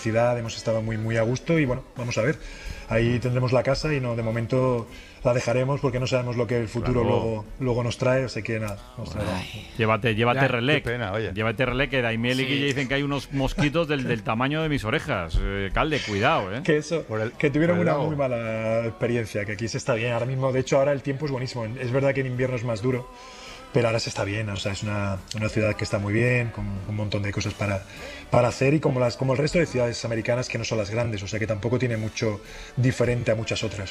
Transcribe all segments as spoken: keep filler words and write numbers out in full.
velocidad, hemos estado muy, muy a gusto y bueno, vamos a ver. Ahí tendremos la casa y no, de momento la dejaremos porque no sabemos lo que el futuro claro. luego, luego nos trae, así que nada, nos traerá. Llévate, llévate Ya, relé. qué pena, oye. Llévate relé, que Daimiel y Sí. Guille dicen que hay unos mosquitos del, del tamaño de mis orejas. Eh, Calde, cuidado, ¿eh? Que eso, Por el- que tuvieron por el una lago. muy mala experiencia, que aquí se está bien. Ahora mismo, de hecho, ahora el tiempo es buenísimo. Es verdad que en invierno es más duro, pero ahora se está bien. O sea, es una, una ciudad que está muy bien, con un montón de cosas para, para hacer y como, las, como el resto de ciudades americanas que no son las grandes. O sea, que tampoco tiene mucho diferente a muchas otras.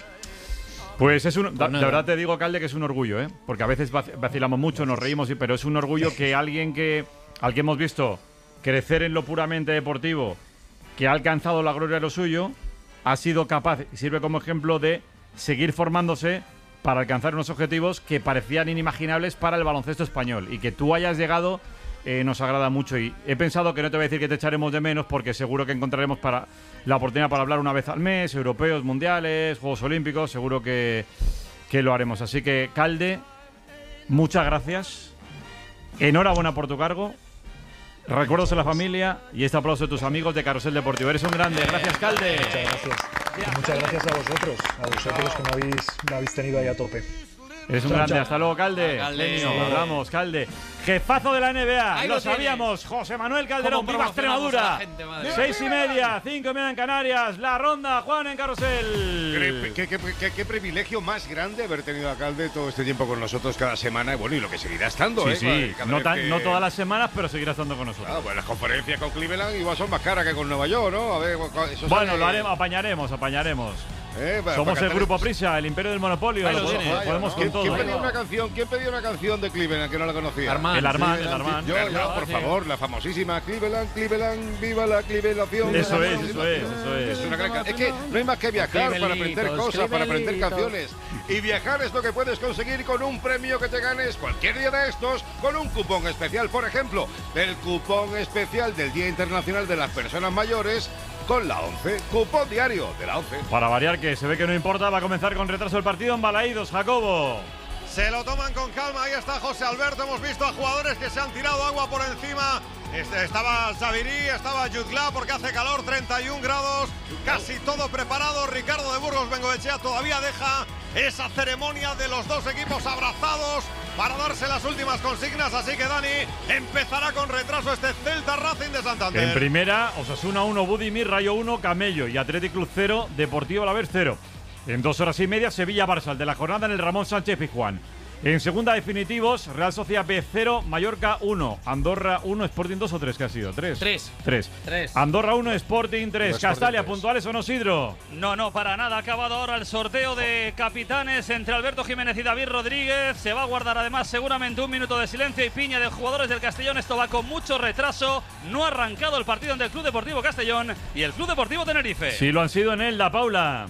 Pues es un, da- de nada. verdad te digo, Calde, que es un orgullo, ¿eh? Porque a veces vac- vacilamos mucho, nos reímos, y- pero es un orgullo que alguien que al que hemos visto crecer en lo puramente deportivo, que ha alcanzado la gloria de lo suyo, ha sido capaz, y sirve como ejemplo de seguir formándose para alcanzar unos objetivos que parecían inimaginables para el baloncesto español. Y que tú hayas llegado eh, nos agrada mucho. Y he pensado que no te voy a decir que te echaremos de menos, porque seguro que encontraremos para la oportunidad para hablar una vez al mes, europeos, mundiales, Juegos Olímpicos, seguro que, que lo haremos. Así que, Calde, muchas gracias. Enhorabuena por tu cargo. Recuerdos a la familia y este aplauso de tus amigos de Carrusel Deportivo. Eres un grande. Gracias, Calde. Muchas gracias. Y muchas gracias a vosotros, a vosotros que me habéis, me habéis tenido ahí a tope. Eres un Chao, grande. chao. Hasta luego, Calde. Calde. Genio. Hablamos, Calde. Jefazo de la N B A. Ahí Lo lo tienes. sabíamos. José Manuel Calderón. ¿Cómo Viva promocionamos a Extremadura. la gente, madre? Seis y media, cinco y media en Canarias. La ronda, Juan, en Carrusel. Qué, qué- qué- qué privilegio más grande haber tenido a Calde todo este tiempo con nosotros cada semana y bueno, y lo que seguirá estando, Sí, ¿eh? sí. Cada No, vez tan- que- no todas las semanas, pero seguirá estando con nosotros. Ah, pues las conferencias con Cleveland igual son más caras que con Nueva York, ¿no? A ver, eso Bueno, sale- lo haremos, apañaremos, apañaremos. Eh, para- Somos para el cantar- Grupo Prisa, el imperio del monopolio. Ahí Lo lo podemos, tienes. lo podemos ¿Quién, con quién todo. pedía una canción? ¿Quién pedía una canción de Cleveland que no la conocía? Armand. El Armand, el Cleveland, Armand. Yo, Claro, por sí. favor, la famosísima Cleveland, Cleveland, viva la Clevelación. Eso es, eso es, eso es. Es, una gran ca- es que no hay más que viajar para aprender Clevelitos, cosas, para aprender Clevelitos. canciones. Y viajar es lo que puedes conseguir con un premio que te ganes cualquier día de estos, con un cupón especial. Por ejemplo, el cupón especial del Día Internacional de las Personas Mayores con la ONCE. Cupón diario de la ONCE. Para variar, que se ve que no importa, va a comenzar con retraso el partido en Balaídos, Jacobo. Se lo toman con calma, ahí está José Alberto, hemos visto a jugadores que se han tirado agua por encima. Este, estaba Xavirí, estaba Jutgla porque hace calor, treinta y un grados, casi todo preparado. Ricardo de Burgos Bengoechea todavía deja esa ceremonia de los dos equipos abrazados para darse las últimas consignas, así que Dani empezará con retraso este Celta Racing de Santander. En primera, Osasuna uno, Budimir, Rayo uno, Camello y Athletic Club cero, Deportivo Alavés cero. En dos horas y media, Sevilla-Barça, el de la jornada en el Ramón Sánchez Pizjuán. En segunda, definitivos, Real Sociedad B cero, Mallorca uno, Andorra uno, Sporting dos o tres, que ha sido? Tres. Tres. Tres. Tres. Andorra uno, Sporting tres. Sporting Castalia, tres. puntuales o no, Sidro. No, no, para nada. Ha acabado ahora el sorteo de capitanes entre Alberto Jiménez y David Rodríguez. Se va a guardar además seguramente un minuto de silencio y piña de jugadores del Castellón. Esto va con mucho retraso. No ha arrancado el partido entre el Club Deportivo Castellón y el Club Deportivo Tenerife. Sí, lo han sido en Elda, Paula.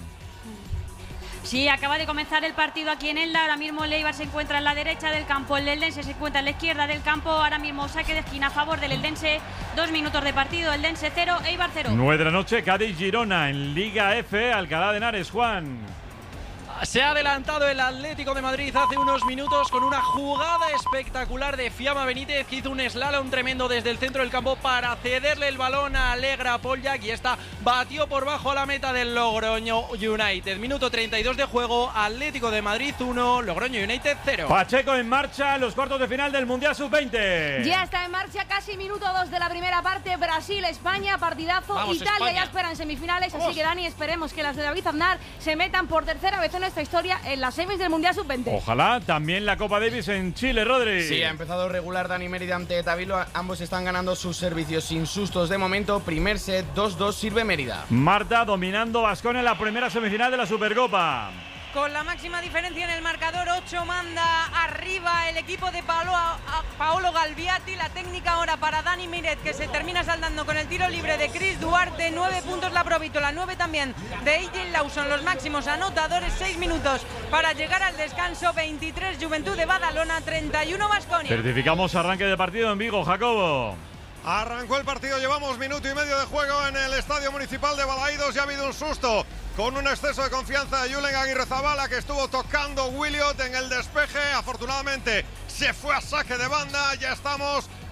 Sí, acaba de comenzar el partido aquí en Elda. Ahora mismo el Eibar se encuentra en la derecha del campo. El Eldense se encuentra en la izquierda del campo. Ahora mismo saque de esquina a favor del Eldense. Dos minutos de partido. Eldense cero, Eibar cero. nueve de la noche, Cádiz-Girona en Liga F, Alcalá de Henares, Juan. Se ha adelantado el Atlético de Madrid hace unos minutos con una jugada espectacular de Fiamma Benítez, que hizo un slalom tremendo desde el centro del campo para cederle el balón a Alegra Poljak, y esta batió por bajo a la meta del Logroño United. Minuto treinta y dos de juego, Atlético de Madrid uno, Logroño United cero. Pacheco en marcha, los cuartos de final del Mundial sub veinte. Ya está en marcha casi minuto dos de la primera parte. Brasil, España, partidazo. Vamos, Italia España. ya espera en semifinales. Vamos. Así que, Dani, esperemos que las de David Aznar se metan por tercera vez en esta historia en las semis del Mundial sub veinte. Ojalá. También la Copa Davis en Chile, Rodri. Sí, ha empezado regular Dani Mérida ante Tavilo. Ambos están ganando sus servicios sin sustos de momento. Primer set, dos dos, sirve Mérida. Marta dominando Baskonia en la primera semifinal de la Supercopa. Con la máxima diferencia en el marcador, ocho manda arriba el equipo de Paolo, a Paolo Galviati. La técnica ahora para Dani Miret, que se termina saldando con el tiro libre de Chris Duarte. Nueve puntos la Provítola, nueve también de A J Lawson. Los máximos anotadores, seis minutos para llegar al descanso. veintitrés Juventud de Badalona, treinta y uno Baskonia. Certificamos arranque de partido en Vigo, Jacobo. Arrancó el partido, llevamos minuto y medio de juego en el Estadio Municipal de Balaídos y ha habido un susto con un exceso de confianza de Julen Aguirrezabala, que estuvo tocando Williot en el despeje. Afortunadamente se fue a saque de banda, ya estamos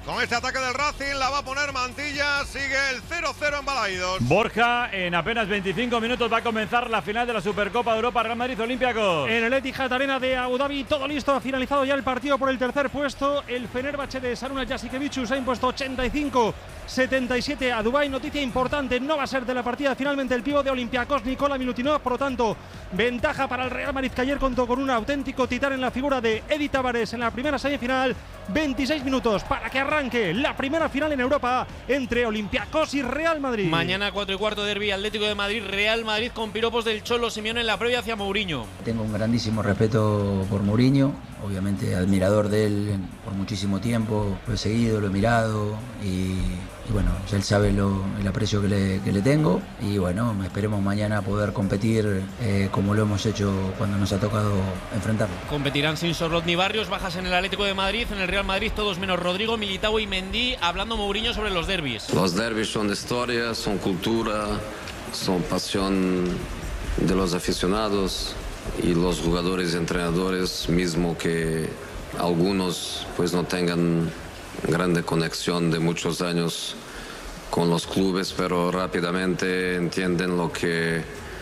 con este ataque del Racing, la va a poner Mantilla, sigue el cero cero en Balaídos. Borja, en apenas veinticinco minutos va a comenzar la final de la Supercopa de Europa, Real Madrid Olympiacos. En el Etihad Arena de Abu Dhabi, todo listo, ha finalizado ya el partido por el tercer puesto. El Fenerbahce de Šarūnas Jasikevičius ha impuesto ochenta y cinco setenta y siete a Dubái. Noticia importante, no va a ser de la partida finalmente el pívot de Olympiacos, Nikola Milutinov. Por lo tanto, ventaja para el Real Madrid, que ayer contó con un auténtico titán en la figura de Edi Tavares en la primera semifinal. veintiséis minutos para que arranque la primera final en Europa entre Olympiacos y Real Madrid. Mañana cuatro y cuarto, derbi Atlético de Madrid, Real Madrid, con piropos del Cholo Simeone en la previa hacia Mourinho. Tengo un grandísimo respeto por Mourinho, obviamente admirador de él por muchísimo tiempo, lo he seguido, lo he mirado y, y bueno, él sabe lo, el aprecio que le, que le tengo y bueno, esperemos mañana poder competir eh, como lo hemos hecho cuando nos ha tocado enfrentarlo. Competirán sin Sorlot ni Barrios, bajas en el Atlético de Madrid, en el Real Madrid todos menos Rodrigo, Militao y Mendy, hablando Mourinho sobre los derbis. Los derbis son historia, son cultura, son pasión de los aficionados y los jugadores y entrenadores, mismo que algunos pues no tengan grande conexión de muchos años con los clubes, pero rápidamente entienden lo que,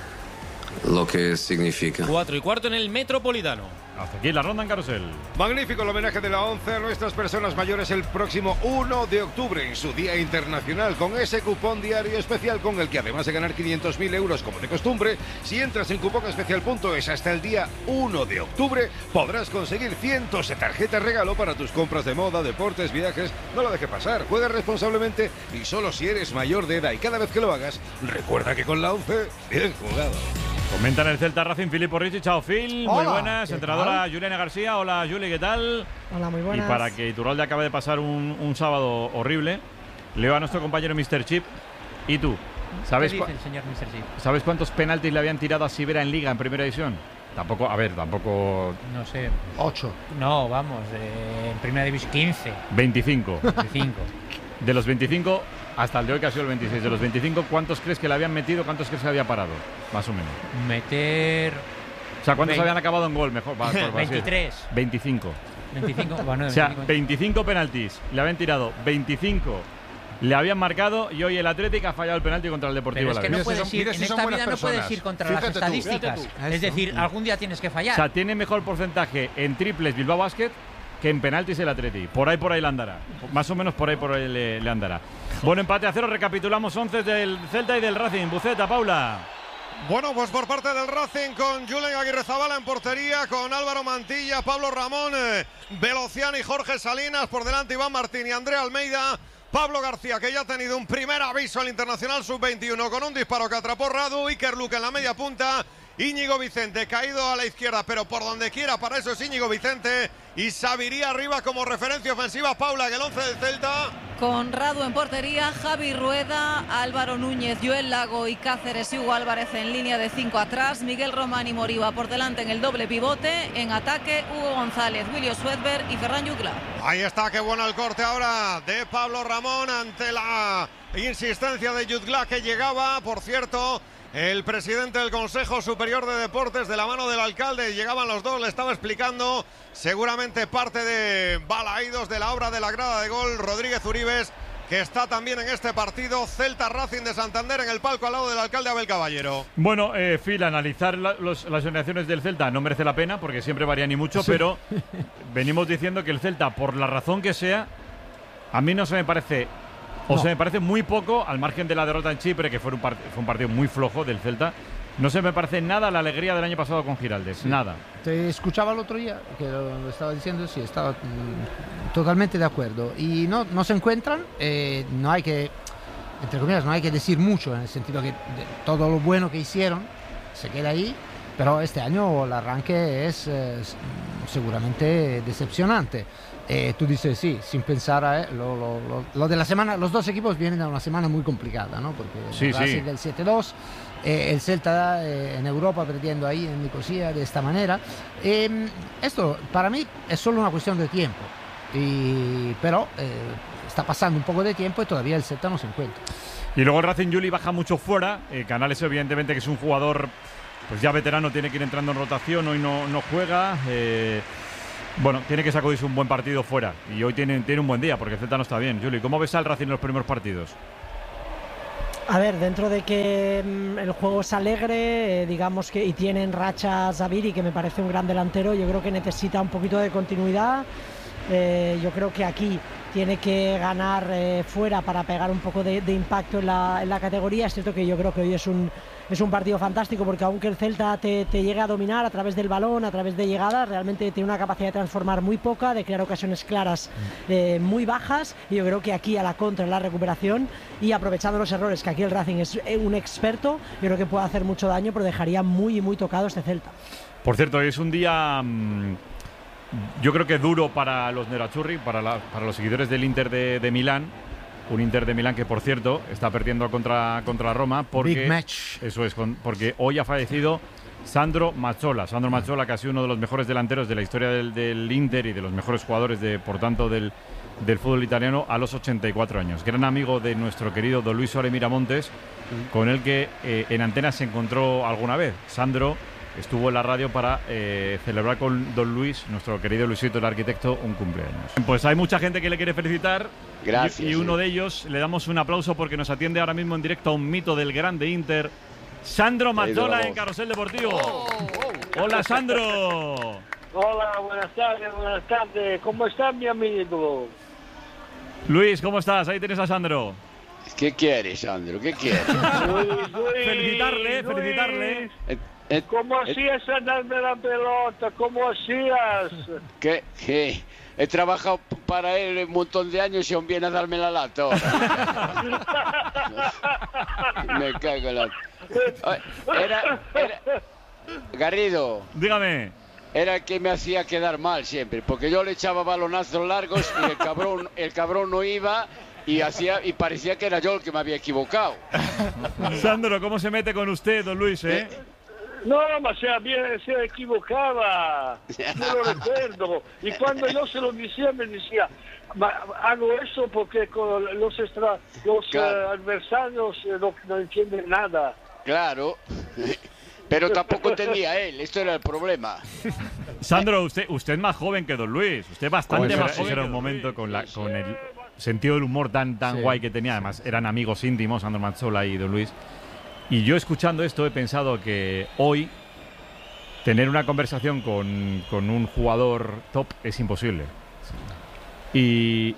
lo que significa. Cuatro y cuarto en el Metropolitano. Hasta aquí la ronda en Carrusel. Magnífico el homenaje de la ONCE a nuestras personas mayores el próximo uno de octubre en su Día Internacional, con ese cupón diario especial con el que, además de ganar quinientos mil euros como de costumbre, si entras en cupón especial punto es hasta el día uno de octubre podrás conseguir cientos de tarjetas regalo para tus compras de moda, deportes, viajes. No lo dejes pasar, juega responsablemente y solo si eres mayor de edad, y cada vez que lo hagas recuerda que con la ONCE, bien jugado. Comentan el Celta Racing, Filippo Ricci. Chao, Phil. Hola, muy buenas. Entrenadora Juliana García. Hola, Juli, ¿qué tal? Hola, muy buenas. Y para que Iturralde acabe de pasar un, un sábado horrible, leo a nuestro compañero mister Chip. ¿Y tú? ¿Sabes, ¿Qué dice el señor mister Chip? ¿Sabes cuántos penaltis le habían tirado a Sivera en Liga en Primera División? Tampoco, a ver, tampoco... No sé. Ocho. No, vamos, eh, en Primera División quince. veinticinco. veinticinco. De los veinticinco hasta el de hoy, que ha sido el veintiséis. De los veinticinco, ¿cuántos crees que le habían metido? ¿Cuántos crees que había parado? Más o menos. Meter... O sea, ¿cuántos veinte. habían acabado en gol? Mejor. Va, por, veintitrés. veinticinco. veinticinco. Bueno, o sea, veinticinco. veinticinco penaltis. Le habían tirado veinticinco. Le habían marcado y hoy el Atlético ha fallado el penalti contra el Deportivo Pero es que Alavés. no puedes ir, en esta vida no puedes ir contra las estadísticas. Es decir, algún día tienes que fallar. O sea, tiene mejor porcentaje en triples Bilbao Basket que en penaltis el Atleti. Por ahí, por ahí le andará. Más o menos por ahí, por ahí le, le andará. Bueno, empate a cero. Recapitulamos once del Celta y del Racing. Buceta, Paula. Bueno, pues por parte del Racing, con Julen Aguirrezabala en portería, con Álvaro Mantilla, Pablo Ramón, eh, Velociani y Jorge Salinas, por delante Iván Martín y Andrea Almeida. Pablo García, que ya ha tenido un primer aviso al Internacional sub veintiuno con un disparo que atrapó Radu. Iker Luque en la media punta. Íñigo Vicente caído a la izquierda, pero por donde quiera, para eso es Íñigo Vicente. Y Sabiría arriba como referencia ofensiva. Paula, en el once del Celta. Con Radu en portería, Javi Rueda, Álvaro Núñez, Joel Lago y Cáceres y Hugo Álvarez en línea de cinco atrás. Miguel Román y Moriba por delante en el doble pivote. En ataque, Hugo González, William Swedberg y Ferran Jutgla. Ahí está, qué bueno el corte ahora de Pablo Ramón ante la insistencia de Jutgla, que llegaba, por cierto. El presidente del Consejo Superior de Deportes, de la mano del alcalde, llegaban los dos, le estaba explicando seguramente parte de Balaídos, de la obra de la grada de gol. Rodríguez Uribes, que está también en este partido. Celta Racing de Santander en el palco al lado del alcalde Abel Caballero. Bueno, eh, Phil, analizar la, los, las generaciones del Celta no merece la pena porque siempre varían y mucho, sí. Pero venimos diciendo que el Celta, por la razón que sea, a mí no se me parece... O No. sea, me parece muy poco, al margen de la derrota en Chipre, que fue un, part fue un partido muy flojo del Celta. No se me parece nada la alegría del año pasado con Giraldez, sí. Nada. Te escuchaba el otro día, que lo, lo estaba diciendo, sí, estaba mm, totalmente de acuerdo. Y no, no se encuentran, eh, no hay que, entre comillas, no hay que decir mucho, en el sentido que de, todo lo bueno que hicieron se queda ahí, pero este año el arranque es eh, seguramente decepcionante. Eh, tú dices sí, sin pensar a, eh, lo, lo, lo, lo de la semana, los dos equipos vienen de una semana muy complicada, ¿no? Porque sí, el Racing sí. del siete dos, eh, el Celta eh, en Europa perdiendo ahí en Nicosia de esta manera. Eh, esto para mí es solo una cuestión de tiempo, y, pero eh, está pasando un poco de tiempo y todavía el Celta no se encuentra. Y luego el Racing Juli baja mucho fuera. eh, Canales evidentemente que es un jugador pues ya veterano, tiene que ir entrando en rotación, hoy no, no juega. Eh, Bueno, tiene que sacudirse un buen partido fuera. Y hoy tiene, tiene un buen día, porque el Celta no está bien. Juli, ¿cómo ves al Racing en los primeros partidos? A ver, dentro de que mmm, el juego es alegre, eh, digamos que y tienen racha Zaviri, que me parece un gran delantero, yo creo que necesita un poquito de continuidad. Eh, yo creo que aquí tiene que ganar eh, fuera para pegar un poco de, de impacto en la, en la categoría. Es cierto que yo creo que hoy es un, es un partido fantástico, porque aunque el Celta te, te llegue a dominar a través del balón, a través de llegadas, realmente tiene una capacidad de transformar muy poca, de crear ocasiones claras eh, muy bajas, y yo creo que aquí a la contra, en la recuperación y aprovechando los errores, que aquí el Racing es un experto, yo creo que puede hacer mucho daño, pero dejaría muy muy tocado este Celta. Por cierto, hoy es un día... Mmm... yo creo que duro para los nerazzurri, para, la, para los seguidores del Inter de, de Milán. Un Inter de Milán que, por cierto, está perdiendo contra, contra Roma. Porque, Big match. Eso es, con, porque hoy ha fallecido Sandro Mazzola. Sandro Mazzola, que ha sido uno de los mejores delanteros de la historia del, del Inter y de los mejores jugadores, de, por tanto, del, del fútbol italiano, a los ochenta y cuatro años. Gran amigo de nuestro querido Don Luis Suárez Miramontes, con el que eh, en antena se encontró alguna vez. Sandro estuvo en la radio para eh, celebrar con Don Luis, nuestro querido Luisito, el arquitecto, un cumpleaños. Pues hay mucha gente que le quiere felicitar. Gracias. Y, y uno sí. de ellos, le damos un aplauso porque nos atiende ahora mismo en directo a un mito del grande Inter, Sandro Mazzola, en Carrusel Deportivo. Oh, oh, Hola, Sandro. Hola, buenas tardes, buenas tardes. ¿Cómo estás, mi amigo? Luis, ¿cómo estás? Ahí tienes a Sandro. ¿Qué quieres, Sandro? ¿Qué quieres? Luis, Luis, felicitarle, Luis. felicitarle. Eh, eh, ¿Cómo eh, hacías a darme la pelota? ¿Cómo hacías? ¿Qué? ¿Qué? He trabajado para él un montón de años y aún viene a darme la lata ahora. Me cago en la... Era, era... Garrido. Dígame. Era el que me hacía quedar mal siempre, porque yo le echaba balonazos largos y el cabrón, el cabrón no iba y hacía y parecía que era yo el que me había equivocado. Sandro, ¿cómo se mete con usted, don Luis, eh? No, ma se, se equivocaba, yo lo recuerdo. Y cuando yo se lo decía, me decía, ma hago eso porque con los, extra, los claro. uh, adversarios uh, no, no entienden nada. Claro, pero tampoco entendía él, esto era el problema. Sandro, usted, usted es más joven que don Luis, usted es bastante pues más era, joven. Era un momento con, la, con el sentido del humor tan, tan sí. guay que tenía. Además, eran amigos íntimos, Sandro Mazzola y don Luis. Y yo, escuchando esto, he pensado que hoy tener una conversación con, con un jugador top es imposible. Y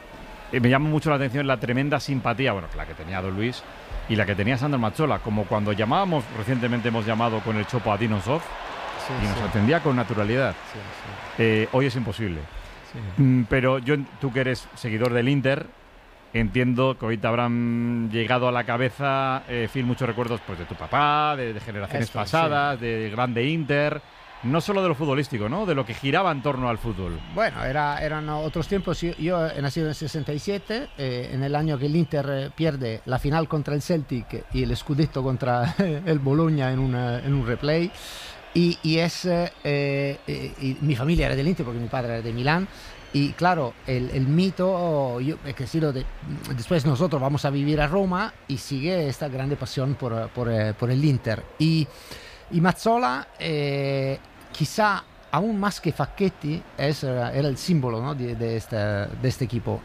me llama mucho la atención la tremenda simpatía, bueno, la que tenía don Luis y la que tenía Sandro Mazzola, como cuando llamábamos, recientemente hemos llamado con el Chopo a Dinosov, sí, y nos sí. atendía con naturalidad. Sí, sí. Eh, hoy es imposible. Sí. Mm, pero yo, tú que eres seguidor del Inter, entiendo que hoy te habrán llegado a la cabeza, eh, Phil, muchos recuerdos pues de tu papá, de, de generaciones Esto, pasadas, sí. de grande Inter, no solo de lo futbolístico, ¿no? De lo que giraba en torno al fútbol. Bueno, era, eran otros tiempos. Yo, yo he nacido en el sesenta y siete, eh, en el año que el Inter eh, pierde la final contra el Celtic y el Scudetto contra el Bologna en, una, en un replay. Y, y es eh, eh, y mi familia era del Inter porque mi padre era de Milán. Y claro, el, el mito, yo he crecido, de, después nosotros vamos a vivir a Roma y sigue esta grande pasión por, por, por el Inter. Y, y Mazzola, eh, quizá aún más que Facchetti, es, era el símbolo, ¿no? de, de, este, de este equipo,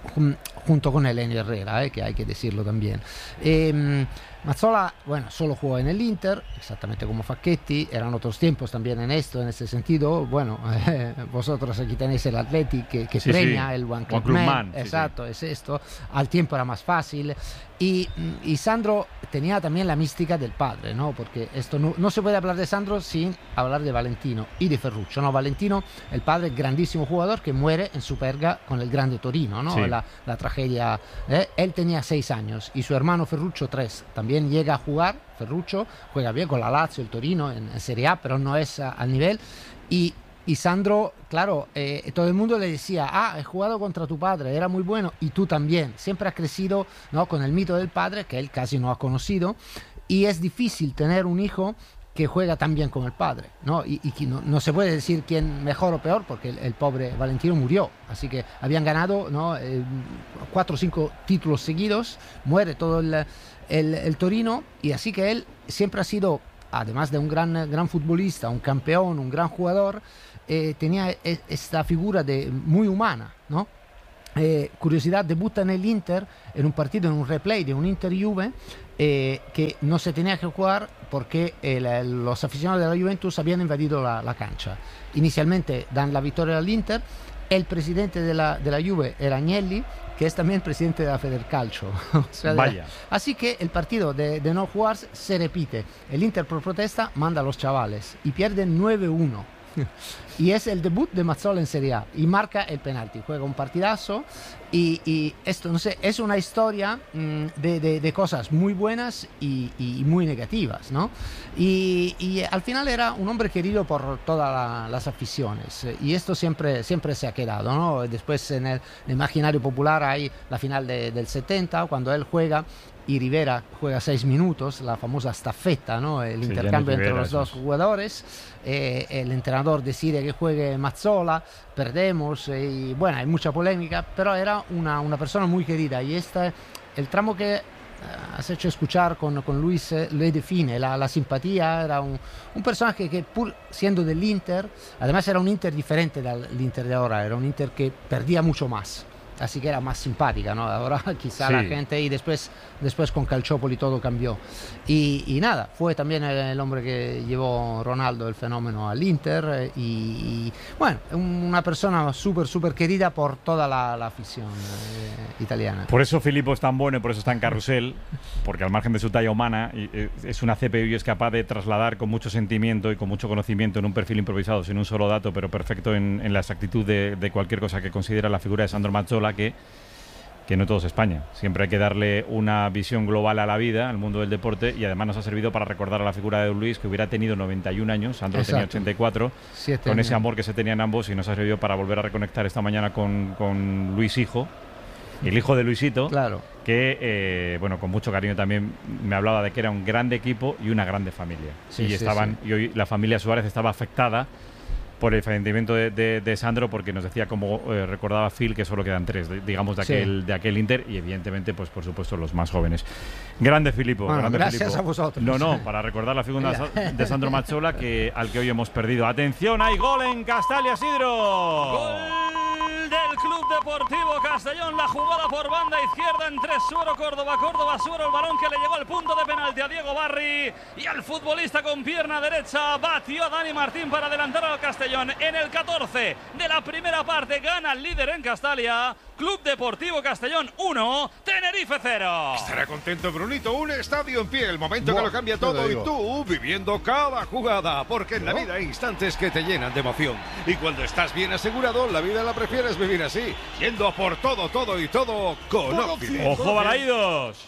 junto con Elenio Herrera, eh, que hay que decirlo también. Eh, Mazzola, bueno, solo jugó en el Inter, exactamente como Facchetti, eran otros tiempos también en esto, en ese sentido. Bueno, eh, vosotros aquí tenéis el Athletic que, que sí, premia sí. el One Club, One Club Man, Man, exacto, sí, sí. es esto. Al tiempo era más fácil. Y, y Sandro tenía también la mística del padre, ¿no? Porque esto no, no se puede hablar de Sandro sin hablar de Valentino y de Ferruccio, ¿no? Valentino, el padre, grandísimo jugador que muere en Superga con el grande Torino, ¿no? Sí. La, la tragedia. ¿eh? Él tenía seis años y su hermano Ferruccio tres. También llega a jugar, Ferruccio, juega bien con la Lazio, el Torino en, en Serie A, pero no es a, al nivel. Y Y Sandro, claro, eh, todo el mundo le decía, ah, he jugado contra tu padre, era muy bueno, y tú también. Siempre ha crecido, ¿no? Con el mito del padre, que él casi no ha conocido, y es difícil tener un hijo que juega tan bien como el padre, ¿no? Y, y no, no se puede decir quién mejor o peor, porque el, el pobre Valentino murió, así que habían ganado, ¿no? eh, cuatro o cinco títulos seguidos, muere todo el, el, el Torino, y así que él siempre ha sido, además de un gran, gran futbolista, un campeón, un gran jugador, eh, tenía e- esta figura de, muy humana, ¿no? Eh, curiosidad, debuta en el Inter en un partido, en un replay de un Inter-Juve eh, que no se tenía que jugar porque el, los aficionados de la Juventus habían invadido la, la cancha. Inicialmente dan la victoria al Inter, el presidente de la, de la Juve era Agnelli, que es también presidente de la Federcalcio. O sea, Vaya. Así que el partido de, de no jugar se repite. El Inter por protesta manda a los chavales y pierden nueve uno. Y es el debut de Mazzola en Serie A y marca el penalti, juega un partidazo y, y esto, no sé, es una historia mmm, de, de, de cosas muy buenas y, y muy negativas, ¿no? Y, y al final era un hombre querido por todas la, las aficiones y esto siempre, siempre se ha quedado, ¿no? Después en el, el imaginario popular hay la final de, del setenta, cuando él juega y Rivera juega seis minutos, la famosa staffetta, ¿no? El Sí, intercambio Rivera, entre los dos eso. jugadores. Eh, el entrenador decide que juegue Mazzola, perdemos eh, y bueno, hay mucha polémica, pero era una, una persona muy querida y este, el tramo que eh, has hecho escuchar con, con Luis eh, le define, la, la simpatía, era un, un personaje que pur siendo del Inter, además era un Inter diferente del Inter de ahora, era un Inter que perdía mucho más. Así que era más simpática, ¿no? Ahora quizá Sí. la gente y después, después con Calciopoli todo cambió. Y, y nada, fue también el, el hombre que llevó Ronaldo el fenómeno al Inter eh, y, y, bueno, una persona súper, súper querida por toda la, la afición eh, italiana. Por eso Filippo es tan bueno y por eso está en carrusel, porque al margen de su talla humana, y, eh, es una C P U y es capaz de trasladar con mucho sentimiento y con mucho conocimiento en un perfil improvisado, sin un solo dato, pero perfecto en, en la exactitud de, de cualquier cosa que considera la figura de Sandro Mazzola, que, que no todo es España. Siempre hay que darle una visión global a la vida, al mundo del deporte, y además nos ha servido para recordar a la figura de Don Luis, que hubiera tenido noventa y un años, Sandro tenía Exacto. ochenta y cuatro, Siete con ese años. amor que se tenían ambos, y nos ha servido para volver a reconectar esta mañana con, con Luis hijo, el hijo de Luisito, Claro. que, eh, bueno, con mucho cariño también me hablaba de que era un grande equipo y una grande familia. Sí, y sí, estaban y hoy la familia Suárez estaba afectada por el fallecimiento de, de, de Sandro, porque nos decía, como eh, recordaba Phil, que solo quedan tres, de- digamos, de Sí. aquel, de aquel Inter, y evidentemente, pues por supuesto, los más jóvenes. Grande Filippo, Bueno, grande gracias Filippo. a vosotros. No, no, para recordar la figura de Sandro Mazzola, que, al que hoy hemos perdido. Atención, hay gol en Castalia, Sidro. Gol del Club Deportivo Castellón, la jugada por banda izquierda entre Suero Córdoba, Córdoba Suero, el balón que le llegó al punto de penalti a Diego Barri y al futbolista con pierna derecha batió a Dani Martín para adelantar al Castellón. En el catorce de la primera parte gana el líder en Castalia, Club Deportivo Castellón uno, Tenerife cero. Estará contento Brunito, un estadio en pie, el momento Buah, que lo cambia te todo lo y digo. tú viviendo cada jugada, porque en la ¿No? vida hay instantes que te llenan de emoción y cuando estás bien asegurado, la vida la prefieres vivir así, yendo a por todo, todo y todo con Todo Occident. cien. ¡Ojo, Balaídos!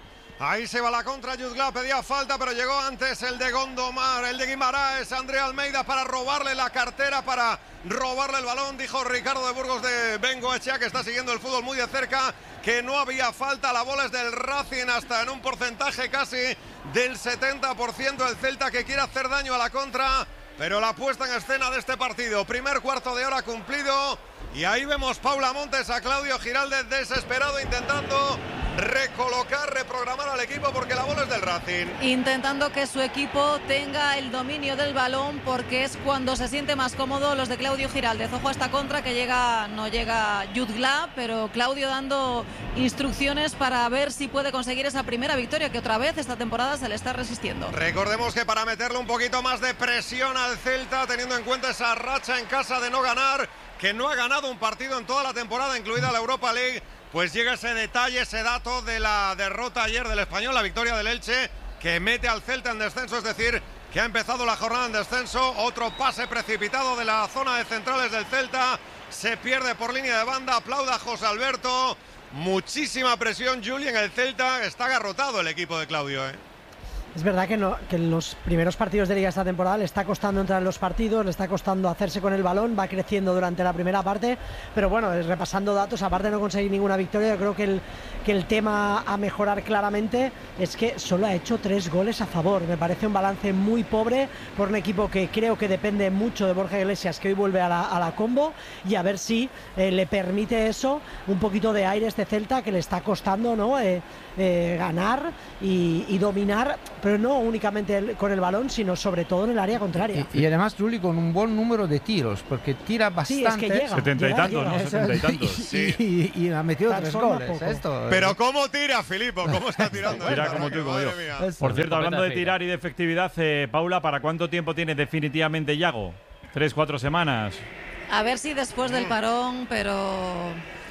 Ahí se va la contra, Jutgla pedía falta, pero llegó antes el de Gondomar, el de Guimaraes, Andrea Almeida para robarle la cartera, para robarle el balón, dijo Ricardo de Burgos de Bengoechea, que está siguiendo el fútbol muy de cerca, que no había falta, la bola es del Racing hasta en un porcentaje casi del setenta por ciento, el Celta que quiere hacer daño a la contra, pero la puesta en escena de este partido, primer cuarto de hora cumplido, y ahí vemos Paula Montes a Claudio Giraldez desesperado intentando recolocar, reprogramar al equipo porque la bola es del Racing. Intentando que su equipo tenga el dominio del balón porque es cuando se siente más cómodo los de Claudio Giraldez. Ojo a esta contra que llega, no llega Jutgla, pero Claudio dando instrucciones para ver si puede conseguir esa primera victoria que otra vez esta temporada se le está resistiendo. Recordemos que para meterle un poquito más de presión al Celta, teniendo en cuenta esa racha en casa de no ganar, que no ha ganado un partido en toda la temporada, incluida la Europa League, pues llega ese detalle, ese dato de la derrota ayer del Español, la victoria del Elche, que mete al Celta en descenso, es decir, que ha empezado la jornada en descenso, otro pase precipitado de la zona de centrales del Celta, se pierde por línea de banda, aplauda a José Alberto, muchísima presión, Juli, en el Celta, está agarrotado el equipo de Claudio, ¿eh? Es verdad que, no, que en los primeros partidos de Liga esta temporada le está costando entrar en los partidos, le está costando hacerse con el balón, va creciendo durante la primera parte, pero bueno, repasando datos, aparte de no conseguir ninguna victoria, yo creo que el, que el tema a mejorar claramente es que solo ha hecho tres goles a favor. Me parece un balance muy pobre por un equipo que creo que depende mucho de Borja Iglesias, que hoy vuelve a la, a la combo, y a ver si eh, le permite eso, un poquito de aire a este Celta que le está costando, ¿no? Eh, eh, ganar y, y dominar pero no únicamente el, con el balón, sino sobre todo en el área contraria. Y, y además Juli con un buen número de tiros, porque tira bastante. Sí, es que llega, setenta y llega, tantos, llega. ¿no? setenta y tantos. Sí. Y, y, y ha metido Transforma tres goles. poco. Esto, Pero ¿cómo tira, Filipo? ¿Cómo está tirando? Tira esta, como tú y como madre yo. mía. Por cierto, hablando de tirar y de efectividad, eh, Paula, ¿para cuánto tiempo tiene definitivamente Yago? ¿Tres, cuatro semanas? A ver si después del parón, pero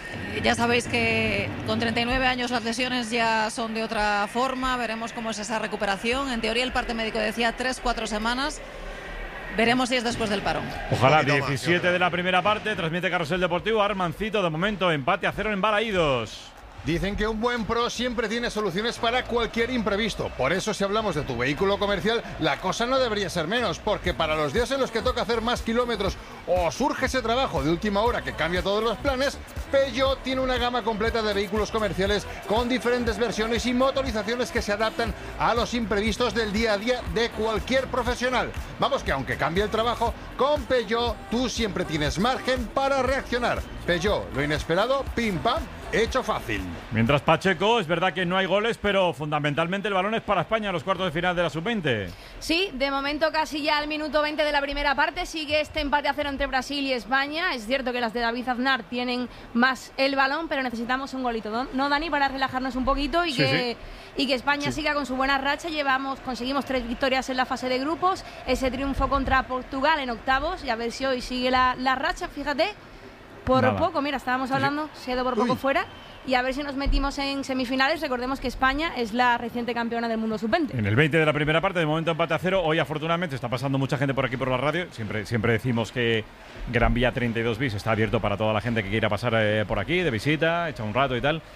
ya sabéis que con treinta y nueve años las lesiones ya son de otra forma. Veremos cómo es esa recuperación. En teoría el parte médico decía tres, cuatro semanas. Veremos si es después del parón. Ojalá. diecisiete de la primera parte, transmite Carrusel Deportivo. Armancito, de momento, empate a cero en Balaídos. Dicen que un buen pro siempre tiene soluciones para cualquier imprevisto. Por eso, si hablamos de tu vehículo comercial, la cosa no debería ser menos, porque para los días en los que toca hacer más kilómetros o surge ese trabajo de última hora que cambia todos los planes, Peugeot tiene una gama completa de vehículos comerciales con diferentes versiones y motorizaciones que se adaptan a los imprevistos del día a día de cualquier profesional. Vamos, que aunque cambie el trabajo, con Peugeot tú siempre tienes margen para reaccionar. Peugeot, lo inesperado, pim pam, hecho fácil. Mientras Pacheco, es verdad que no hay goles, pero fundamentalmente el balón es para España en los cuartos de final de la sub veinte. Sí, de momento casi ya al minuto veinte de la primera parte sigue este empate a cero entre Brasil y España. Es cierto que las de David Aznar tienen más el balón, pero necesitamos un golito, ¿no, Dani? Para relajarnos un poquito y sí, que sí. y que España sí. siga con su buena racha. Llevamos, conseguimos tres victorias en la fase de grupos, ese triunfo contra Portugal en octavos y a ver si hoy sigue la, la racha, fíjate. Por Nada. poco, mira, estábamos hablando, se ha ido por poco Uy. fuera. Y a ver si nos metimos en semifinales. Recordemos que España es la reciente campeona del mundo sub veinte. En el veinte de la primera parte, de momento empate a cero. Hoy, afortunadamente, está pasando mucha gente por aquí por la radio. Siempre, siempre decimos que Gran Vía treinta y dos bis está abierto para toda la gente que quiera pasar eh, por aquí, de visita, echar un rato y tal.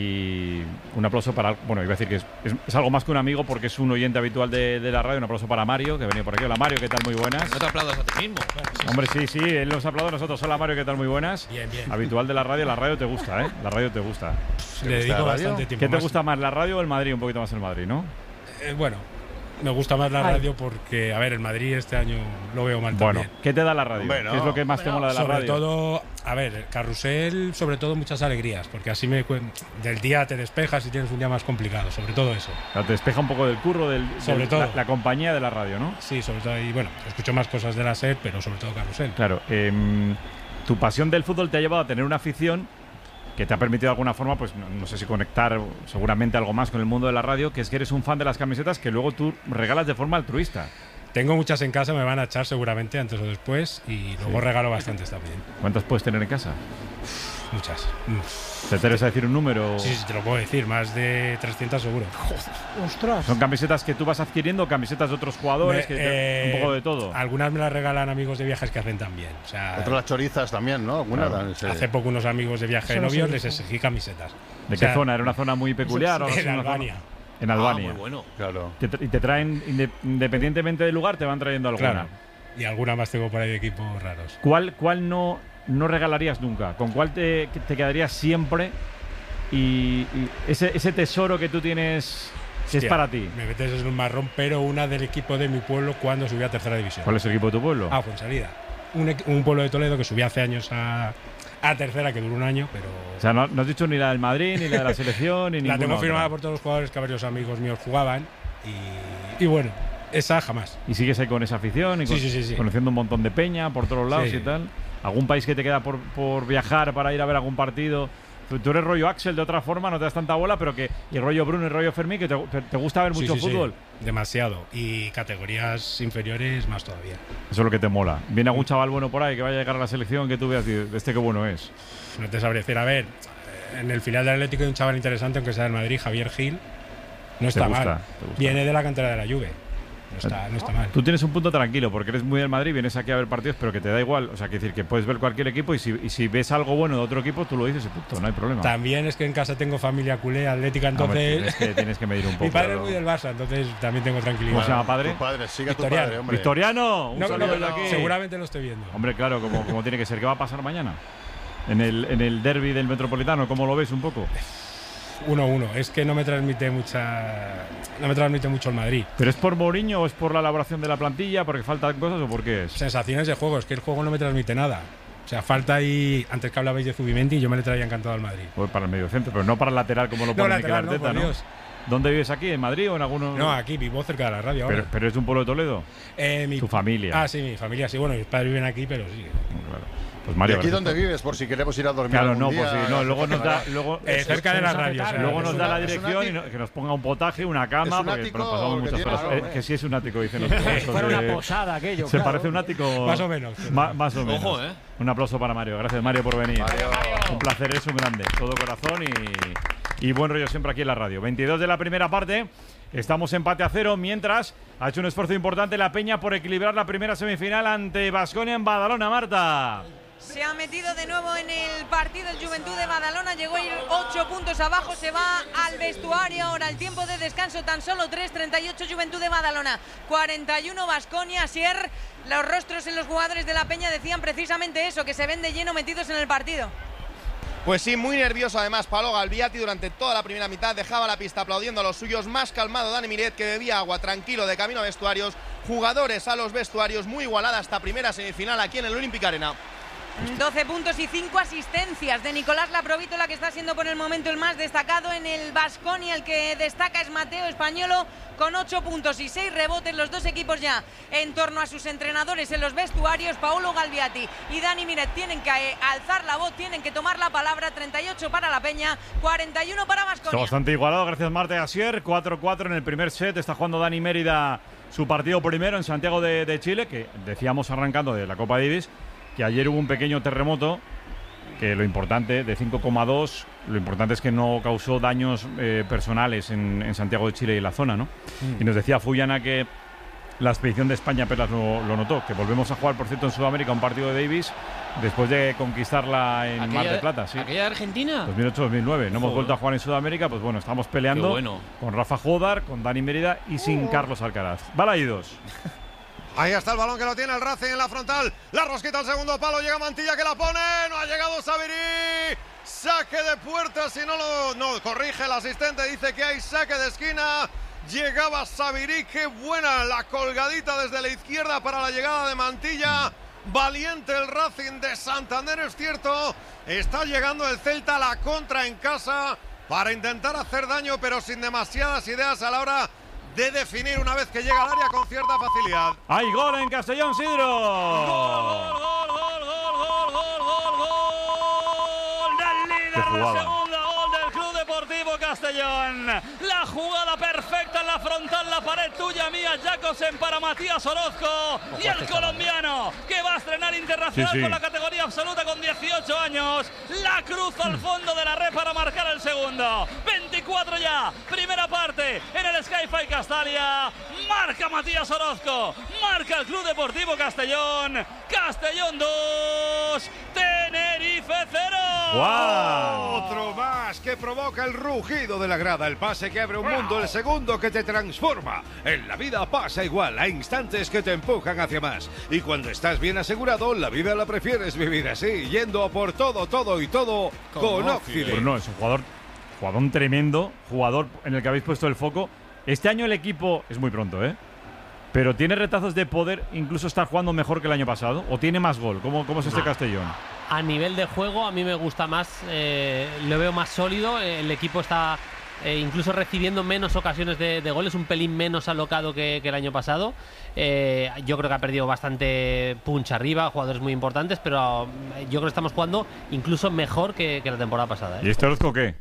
Y un aplauso para... Bueno, iba a decir que es, es, es algo más que un amigo porque es un oyente habitual de, de la radio. Un aplauso para Mario, que ha venido por aquí. Hola, Mario, ¿qué tal? Muy buenas. No te aplaudas a ti mismo. Bueno, sí, Hombre, sí, sí, él nos ha aplaudido a nosotros. Hola, Mario, ¿qué tal? Muy buenas. Bien, bien. Habitual de la radio. La radio te gusta, ¿eh? La radio te gusta. Le dedico bastante tiempo. ¿Qué te más. gusta más, la radio o el Madrid? Un poquito más el Madrid, ¿no? Eh, bueno, me gusta más la Ay. radio porque, a ver, el Madrid este año lo veo mal Bueno, también. ¿qué te da la radio? Hombre, no. ¿Qué es lo que más te mola de la sobre radio? todo, a ver, Carrusel, sobre todo muchas alegrías, porque así me cuen- del día te despejas y tienes un día más complicado, sobre todo eso. O sea, te despeja un poco del curro, del, Sobre del- todo. La, la compañía de la radio, ¿no? Sí, sobre todo, y bueno, escucho más cosas de la SER, pero sobre todo Carrusel. Claro. em, tu pasión del fútbol te ha llevado a tener una afición que te ha permitido de alguna forma, pues no, no sé si conectar seguramente algo más con el mundo de la radio, que es que eres un fan de las camisetas que luego tú regalas de forma altruista. Tengo muchas en casa, me van a echar seguramente antes o después, y luego Sí. regalo bastantes también. ¿Cuántas puedes tener en casa? Muchas. ¿Te interesa decir un número? Sí, sí, te lo puedo decir, más de trescientas seguro. Ostras. ¿Son camisetas que tú vas adquiriendo, camisetas de otros jugadores? Me- que te- eh, un poco de todo. Algunas me las regalan amigos de viajes que hacen también. O sea, Otras las chorizas también, ¿no? Algunas Claro. dan- sí. hace poco unos amigos de viaje de Eso no novios se les dice. exigí camisetas. ¿De O qué sea, zona? ¿Era una zona muy peculiar? o en es una zona- Albania. En Albania. Ah, muy bueno. Claro. Te tra- y te traen, inde- independientemente del lugar, te van trayendo alguna. Claro. Y alguna más tengo por ahí de equipos raros. ¿Cuál, cuál no, no regalarías nunca? ¿Con cuál te, te quedarías siempre? Y, y ese, ese tesoro que tú tienes, que es Hostia, para ti. Me metes en un marrón, pero una del equipo de mi pueblo cuando subí a tercera división. ¿Cuál es el equipo de tu pueblo? Ah, Fuensalida. Un, equ- un pueblo de Toledo que subí hace años a, a tercera, que duró un año, pero... O sea, no, no has dicho ni la del Madrid, ni la de la selección, ni La ninguna tengo otra. firmada por todos los jugadores que varios amigos míos jugaban. Y, y bueno, esa jamás. Y sigues ahí con esa afición y Sí, con- sí, sí, sí. conociendo un montón de peña por todos lados Sí. y tal. ¿Algún país que te queda por, por viajar para ir a ver algún partido? Tú, tú eres rollo Axel de otra forma, no te das tanta bola, pero que y rollo Bruno y rollo Fermín, que te, te- te gusta ver Sí, mucho sí, sí. fútbol. Demasiado. Y categorías inferiores más todavía. Eso es lo que te mola. Viene algún chaval bueno por ahí que vaya a llegar a la selección que tú veas, tío, este qué bueno es. No te sabría decir. A ver, en el final del Atlético hay un chaval interesante, aunque sea del Madrid, Javier Gil. No está gusta, mal. te gusta. Viene de la cantera de la Juve. No está, no está mal. Tú tienes un punto tranquilo porque eres muy del Madrid, vienes aquí a ver partidos, pero que te da igual. O sea, que decir que puedes ver cualquier equipo y si, y si ves algo bueno de otro equipo, tú lo dices y punto, no hay problema. También es que en casa tengo familia culé, atlética, No, hombre, entonces. tienes que- tienes que medir un poco. Mi padre es muy del Barça, entonces también tengo tranquilidad. ¿Cómo se llama padre? Tu padre, siga tu Victoriano. padre, hombre. Victoriano, un No, saludo no, desde no, aquí. seguramente lo estoy viendo. Hombre, claro, como, como tiene que ser. ¿Qué va a pasar mañana? En el, en el derbi del Metropolitano, ¿cómo lo ves un poco? uno uno. Es que no me transmite mucha. No me transmite mucho el Madrid. ¿Pero es por Mourinho o es por la elaboración de la plantilla, porque faltan cosas o por qué es? Sensaciones de juego, es que el juego no me transmite nada. O sea, falta ahí. Antes que hablabais de Zubimendi, yo me le traía encantado al Madrid. Pues para el medio centro, pero no para el lateral como lo No, pone Mikel lateral, no, Arteta, por ¿no? Dios. ¿Dónde vives aquí? ¿En Madrid o en alguno? No, aquí vivo cerca de la radio ahora. ¿Pero, pero es de un pueblo de Toledo? Eh, mi... ¿Tu familia? Ah, sí, mi familia, sí. Bueno, mis padres viven aquí, pero sí. Claro. Pues Mario, ¿Y aquí dónde vives? Por si queremos ir a dormir. Claro, algún no, día, por si no, luego nos da, luego eh, cerca de la radio. O sea, luego nos da la una, dirección y no, que nos ponga un potaje, una cama, un porque ático nos pasamos muchas que horas. tiene, Eh, claro, que sí es un ático, dicen los Si fuera una posada aquello. Se claro. parece a un ático. Más o menos. Ma, más o menos. Ojo, ¿eh? Un aplauso para Mario. Gracias, Mario, por venir. Mario. Un placer, es un grande. Todo corazón y, y buen rollo siempre aquí en la radio. veintidós de la primera parte. Estamos empate a cero, mientras ha hecho un esfuerzo importante la Peña por equilibrar la primera semifinal ante Baskonia en Badalona, Marta. Se ha metido de nuevo en el partido el Juventud de Badalona, llegó a ir ocho puntos abajo, se va al vestuario ahora, el tiempo de descanso tan solo tres, treinta y ocho Juventud de Badalona, cuarenta y uno Baskonia. Asier, los rostros en los jugadores de la Peña decían precisamente eso, que se ven de lleno metidos en el partido. Pues sí, muy nervioso además Paolo Galviati durante toda la primera mitad, dejaba la pista aplaudiendo a los suyos, más calmado Dani Miret, que bebía agua tranquilo de camino a vestuarios, jugadores a los vestuarios, muy igualada esta primera semifinal aquí en el Olympic Arena. doce puntos y cinco asistencias de Nicolás Laprovítola, que está siendo por el momento el más destacado en el Baskonia. El que destaca es Mateo Españolo con ocho puntos y seis rebotes. Los dos equipos ya en torno a sus entrenadores en los vestuarios. Paolo Galviati y Dani Miret tienen que eh, alzar la voz, tienen que tomar la palabra. treinta y ocho para la Peña, cuarenta y uno para Baskonia. Está bastante igualado, gracias Marta y Asier. cuatro cuatro en el primer set. Está jugando Dani Mérida su partido primero en Santiago de, de Chile, que decíamos arrancando de la Copa Davis que ayer hubo un pequeño terremoto, que lo importante, de cinco coma dos, lo importante es que no causó daños eh, personales en, en Santiago de Chile y en la zona, ¿no? Mm. Y nos decía Fuyana que la expedición de España apenas lo, lo notó, que volvemos a jugar, por cierto, en Sudamérica un partido de Davis después de conquistarla en aquella, Mar del Plata, ¿sí? ¿Aquella de Argentina? dos mil ocho dos mil nueve, no hemos Joder. vuelto a jugar en Sudamérica, pues bueno, estamos peleando bueno. con Rafa Jodar, con Dani Mérida y sin Uh. Carlos Alcaraz. Balaídos. Ahí está el balón que lo tiene el Racing en la frontal. La rosquita al segundo palo. Llega Mantilla que la pone. No ha llegado Sabirí. Saque de puerta. Si no lo no, corrige el asistente. Dice que hay saque de esquina. Llegaba Sabirí. Qué buena la colgadita desde la izquierda para la llegada de Mantilla. Valiente el Racing de Santander, es cierto. Está llegando el Celta a la contra en casa para intentar hacer daño, pero sin demasiadas ideas a la hora de definir una vez que llega al área con cierta facilidad. ¡Hay gol en Castellón, Sidro! ¡Gol, gol, gol, gol, gol, gol, gol, gol! ¡Del líder de la segunda! ¡Gol del Club Deportivo Castellón! La jugada perfecta en la frontal, la pared tuya, mía, Jacobsen para Matías Orozco. Y el colombiano, que va a estrenar internacional sí, sí. con la categoría absoluta con dieciocho años. La cruza al fondo de la red para marcar el segundo. veinticuatro ya, primera parte en el Sky-Fi Castalia. Marca Matías Orozco, marca el Club Deportivo Castellón. Castellón dos, Tenerife cero. ¡Wow! Otro más que provoca el rugido de la grada, el pase que abre un mundo, el segundo que te transforma. En la vida pasa igual, hay instantes que te empujan hacia más. Y cuando estás bien asegurado, la vida la prefieres vivir así, yendo a por todo, todo y todo con, con Occident. Pues no, es un jugador, jugador tremendo, jugador en el que habéis puesto el foco. Este año el equipo, es muy pronto, ¿eh? Pero tiene retazos de poder incluso estar jugando mejor que el año pasado, o tiene más gol. ¿Cómo, cómo es este No. Castellón? A nivel de juego a mí me gusta más, eh, lo veo más sólido, el equipo está eh, incluso recibiendo menos ocasiones de, de goles, un pelín menos alocado que, que el año pasado. Eh, yo creo que ha perdido bastante punch arriba, jugadores muy importantes, pero eh, yo creo que estamos jugando incluso mejor que, que la temporada pasada, ¿eh? ¿Y este Orozco qué?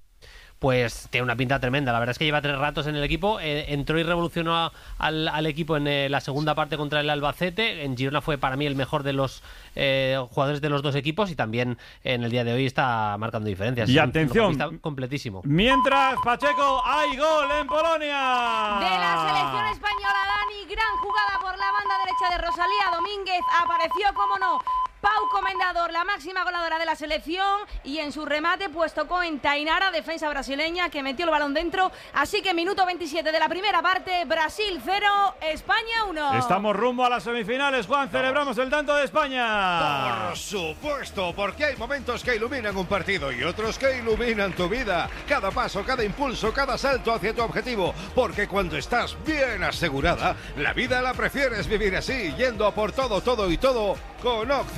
Pues tiene una pinta tremenda. La verdad es que lleva tres ratos en el equipo. Eh, entró y revolucionó a, al, al equipo en eh, la segunda parte contra el Albacete. En Girona fue para mí el mejor de los eh, jugadores de los dos equipos y también en el día de hoy está marcando diferencias. Y es un atención, futbolista completísimo. Mientras, Pacheco, hay gol en Polonia. De la selección española, Dani, gran jugada por la banda derecha de Rosalía Domínguez. Apareció, como no, Pau Comendador, la máxima goleadora de la selección, y en su remate pues tocó en Tainara, defensa brasileña, que metió el balón dentro. Así que minuto veintisiete de la primera parte, Brasil cero, España uno. Estamos rumbo a las semifinales, Juan. Celebramos el tanto de España. Por supuesto, porque hay momentos que iluminan un partido y otros que iluminan tu vida. Cada paso, cada impulso, cada salto hacia tu objetivo. Porque cuando estás bien asegurada, la vida la prefieres vivir así, yendo a por todo, todo y todo con Occident.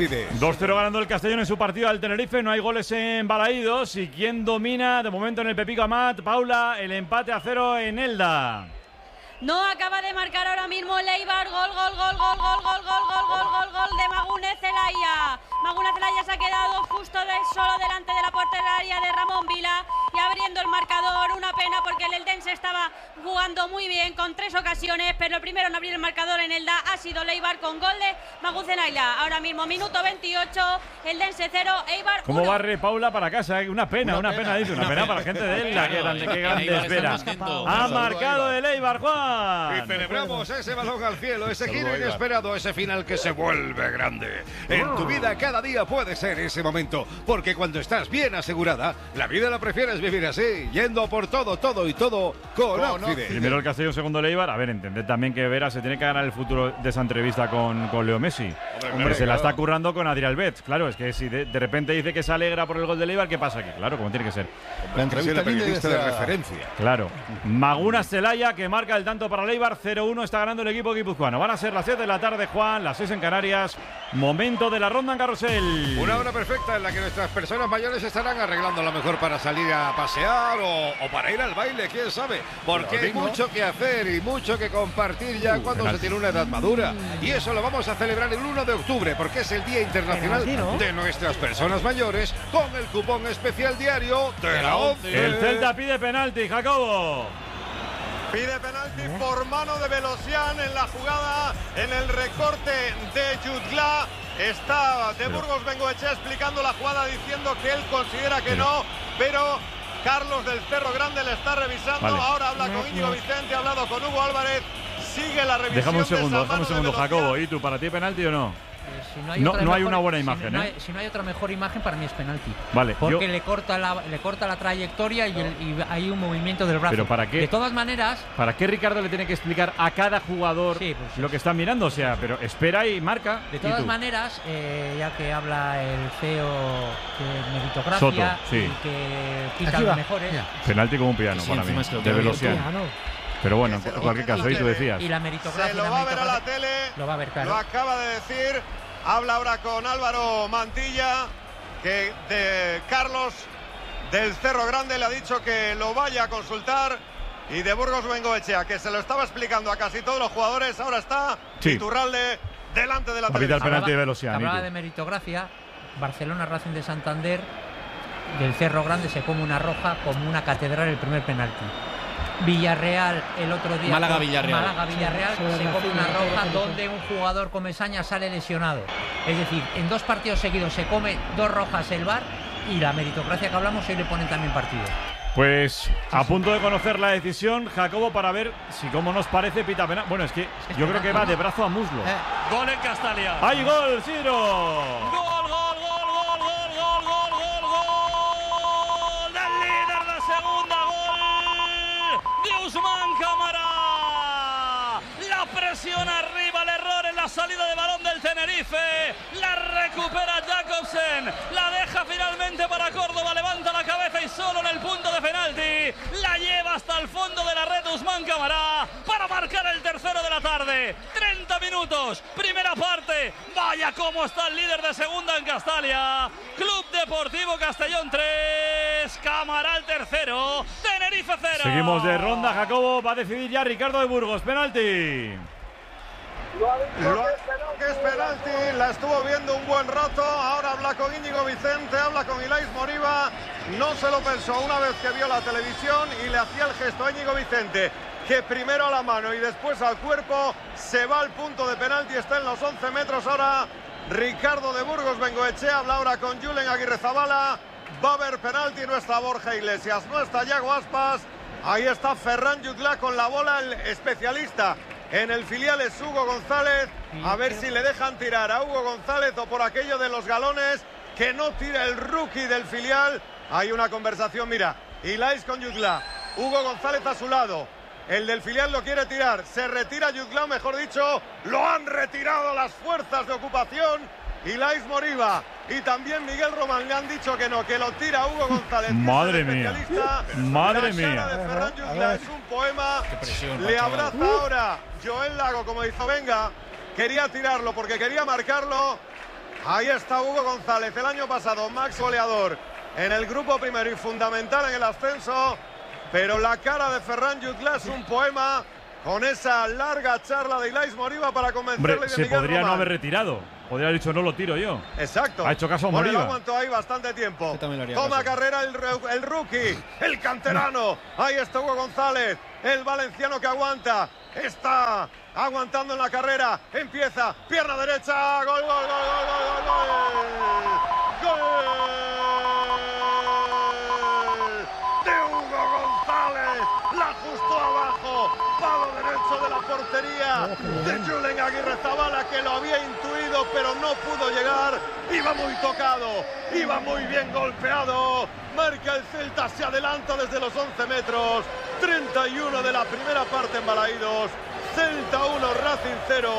Náufide. dos cero ganando el Castellón en su partido al Tenerife. No hay goles en Balaídos. ¿Y quién domina de momento en el Pepico Amat? Paula, el empate a cero en Elda. No acaba de marcar ahora mismo Leibar. Gol, gol, gol, gol, gol, gol, gol, gol, gol, gol, gol de Magunez Zelaya. Magunez Zelaya se ha quedado justo de solo delante de la portería de Ramón Vila y abriendo el marcador. Una pena porque el Eldense estaba jugando muy bien con tres ocasiones, pero el primero en abrir el marcador en Elda ha sido Leibar con gol de Magunez Zelaya. Ahora mismo minuto veintiocho, Eldense cero, Eibar ¿Cómo uno. barre Paula para casa? Eh? Una pena, una, una pena, pena, dice, una, una pena, pena para la gente de Elda. Qué grande, qué grande espera. Ha marcado el Eibar, Juan. Y celebramos ese balón al cielo, ese giro inesperado, ese final que se vuelve grande. En tu vida cada día puede ser ese momento, porque cuando estás bien asegurada, la vida la prefieres vivir así, yendo por todo, todo y todo con Óptide. Primero el Castellón, segundo el Eibar. A ver, entended también que Vera se tiene que ganar el futuro de esa entrevista con, con Leo Messi. Hombre, Hombre se claro. la está currando con Adrián Betts. Claro, es que si de, de repente dice que se alegra por el gol del Eibar, ¿qué pasa aquí? Claro, como tiene que ser. La entrevista periodista de referencia. Claro. Magunas Zelaya, que marca el tanto para el Eibar. cero uno está ganando el equipo guipuzcoano. Van a ser las siete de la tarde, Juan, las seis en Canarias. Momento de la ronda en carrusel. Una hora perfecta en la que nuestras personas mayores estarán arreglando lo mejor para salir a pasear o, o para ir al baile, quién sabe. Porque hay mucho que hacer y mucho que compartir ya uh, cuando penalti. se tiene una edad madura. Y eso lo vamos a celebrar el uno de octubre, porque es el Día Internacional penalti, ¿no? de nuestras personas mayores, con el cupón especial diario de la ONCE. El Celta pide penalti, Jacobo. Pide penalti ¿Eh? por mano de Velosian en la jugada, en el recorte de Jutgla. Está de Burgos Bengoechea explicando la jugada diciendo que él considera que no, pero Carlos del Cerro Grande le está revisando. Vale. Ahora habla con Íñigo Vicente, ha hablado con Hugo Álvarez. Sigue la revisión. Déjame un segundo, déjame un segundo, de Jacobo. ¿Y tú, para ti penalti o no? Eh, si no hay, no, otra no mejor, hay una buena si imagen, no ¿eh? hay, si no hay otra mejor imagen, para mí es penalti. Vale. Porque yo... le, corta la, le corta la trayectoria y, el, y hay un movimiento del brazo. ¿Pero para qué? De todas maneras... ¿Para qué Ricardo le tiene que explicar a cada jugador sí, pues, lo que está mirando? O sea, pero espera y marca. De todas maneras, eh, ya que habla el C E O de meritocracia Soto, sí. y que quita los mejores... Penalti como un piano sí, para mí, de Velosian. Pero bueno, en cualquier caso, ahí tú decías. Y la meritocracia... Se lo va a ver a la tele, lo va a ver, claro. Lo acaba de decir... Habla ahora con Álvaro Mantilla, que de Carlos del Cerro Grande le ha dicho que lo vaya a consultar, y de Burgos Bengoechea, que se lo estaba explicando a casi todos los jugadores. Ahora está sí. Iturralde delante de la televisión. El penalti de Velosian. Hablaba de meritocracia. Barcelona Racing de Santander, del Cerro Grande se come una roja como una catedral el primer penalti. Villarreal el otro día. Málaga Villarreal. Málaga Villarreal sí, se come una roja donde un jugador comesaña sale lesionado. Es decir, en dos partidos seguidos se come dos rojas el V A R, y la meritocracia que hablamos hoy le ponen también partido. Pues a punto de conocer la decisión, Jacobo, para ver si como nos parece pita penal. Bueno, es que es yo creo que va de brazo a muslo. Eh. Gol en Castalia. ¡Hay gol, Ciro! ¡Gol, gol, gol, gol, gol, gol, gol, gol, gol! ¡Del líder de segunda! ¡Gol de Usman Cámara! La presión arriba, el error en la salida de balón del Tenerife. La recupera Jacobsen. La deja finalmente para Córdoba. Levanta la cabeza y solo en el punto de penalti la lleva hasta el fondo de la red Usman Cámara para marcar el tercero de la tarde. treinta minutos, primera parte. Vaya cómo está el líder de segunda en Castalia. Club Deportivo Castellón tres, Cámara el tercero, Tenerife cero. Seguimos de ronda, Jacobo. Va a decidir ya Ricardo de Burgos. Penalti. Lo que es penalti, la estuvo viendo un buen rato. Ahora habla con Íñigo Vicente, habla con Ilais Moriba. No se lo pensó una vez que vio la televisión y le hacía el gesto a Íñigo Vicente, que primero a la mano y después al cuerpo. Se va al punto de penalti, está en los once metros ahora Ricardo de Burgos Bengoechea. Habla ahora con Julen Aguirrezabala. Va a haber penalti, no está Borja Iglesias, no está Yago Aspas. Ahí está Ferran Jutgla con la bola, el especialista en el filial es Hugo González. A ver si le dejan tirar a Hugo González o por aquello de los galones, que no tira el rookie del filial. Hay una conversación, mira, Ilais con Jutgla, Hugo González a su lado, el del filial lo quiere tirar, se retira Jutgla, mejor dicho, lo han retirado las fuerzas de ocupación. Ilais Moriba y también Miguel Román le han dicho que no, que lo tira Hugo González. Madre mía, madre mía. La de Ferran Jutgla es un poema. Le abraza ahora Joel Lago como dijo, venga, quería tirarlo porque quería marcarlo. Ahí está Hugo González, el año pasado Max goleador en el grupo primero y fundamental en el ascenso, pero la cara de Ferran Jutgla es un poema con esa larga charla de Ilais Moriba para convencerle. Hombre, de se Miguel podría Román. no haber retirado. Podría haber dicho, no lo tiro yo. Exacto. Ha hecho caso a Bueno, Moriba. él aguantó ahí bastante tiempo. haría Toma caso. carrera el, re- el rookie, el canterano. Ahí está Hugo González, el valenciano que aguanta. Está aguantando en la carrera. Empieza, pierna derecha. Gol, gol, gol, gol, gol, gol. Gol de Hugo González. La ajustó abajo. Palo derecho de la portería de Julen Aguirre Zabala, que lo había intuido pero no pudo llegar. Iba muy tocado, iba muy bien golpeado. Marca el Celta, se adelanta desde los once metros. treinta y uno de la primera parte en Balaídos. Celta uno, Racing cero.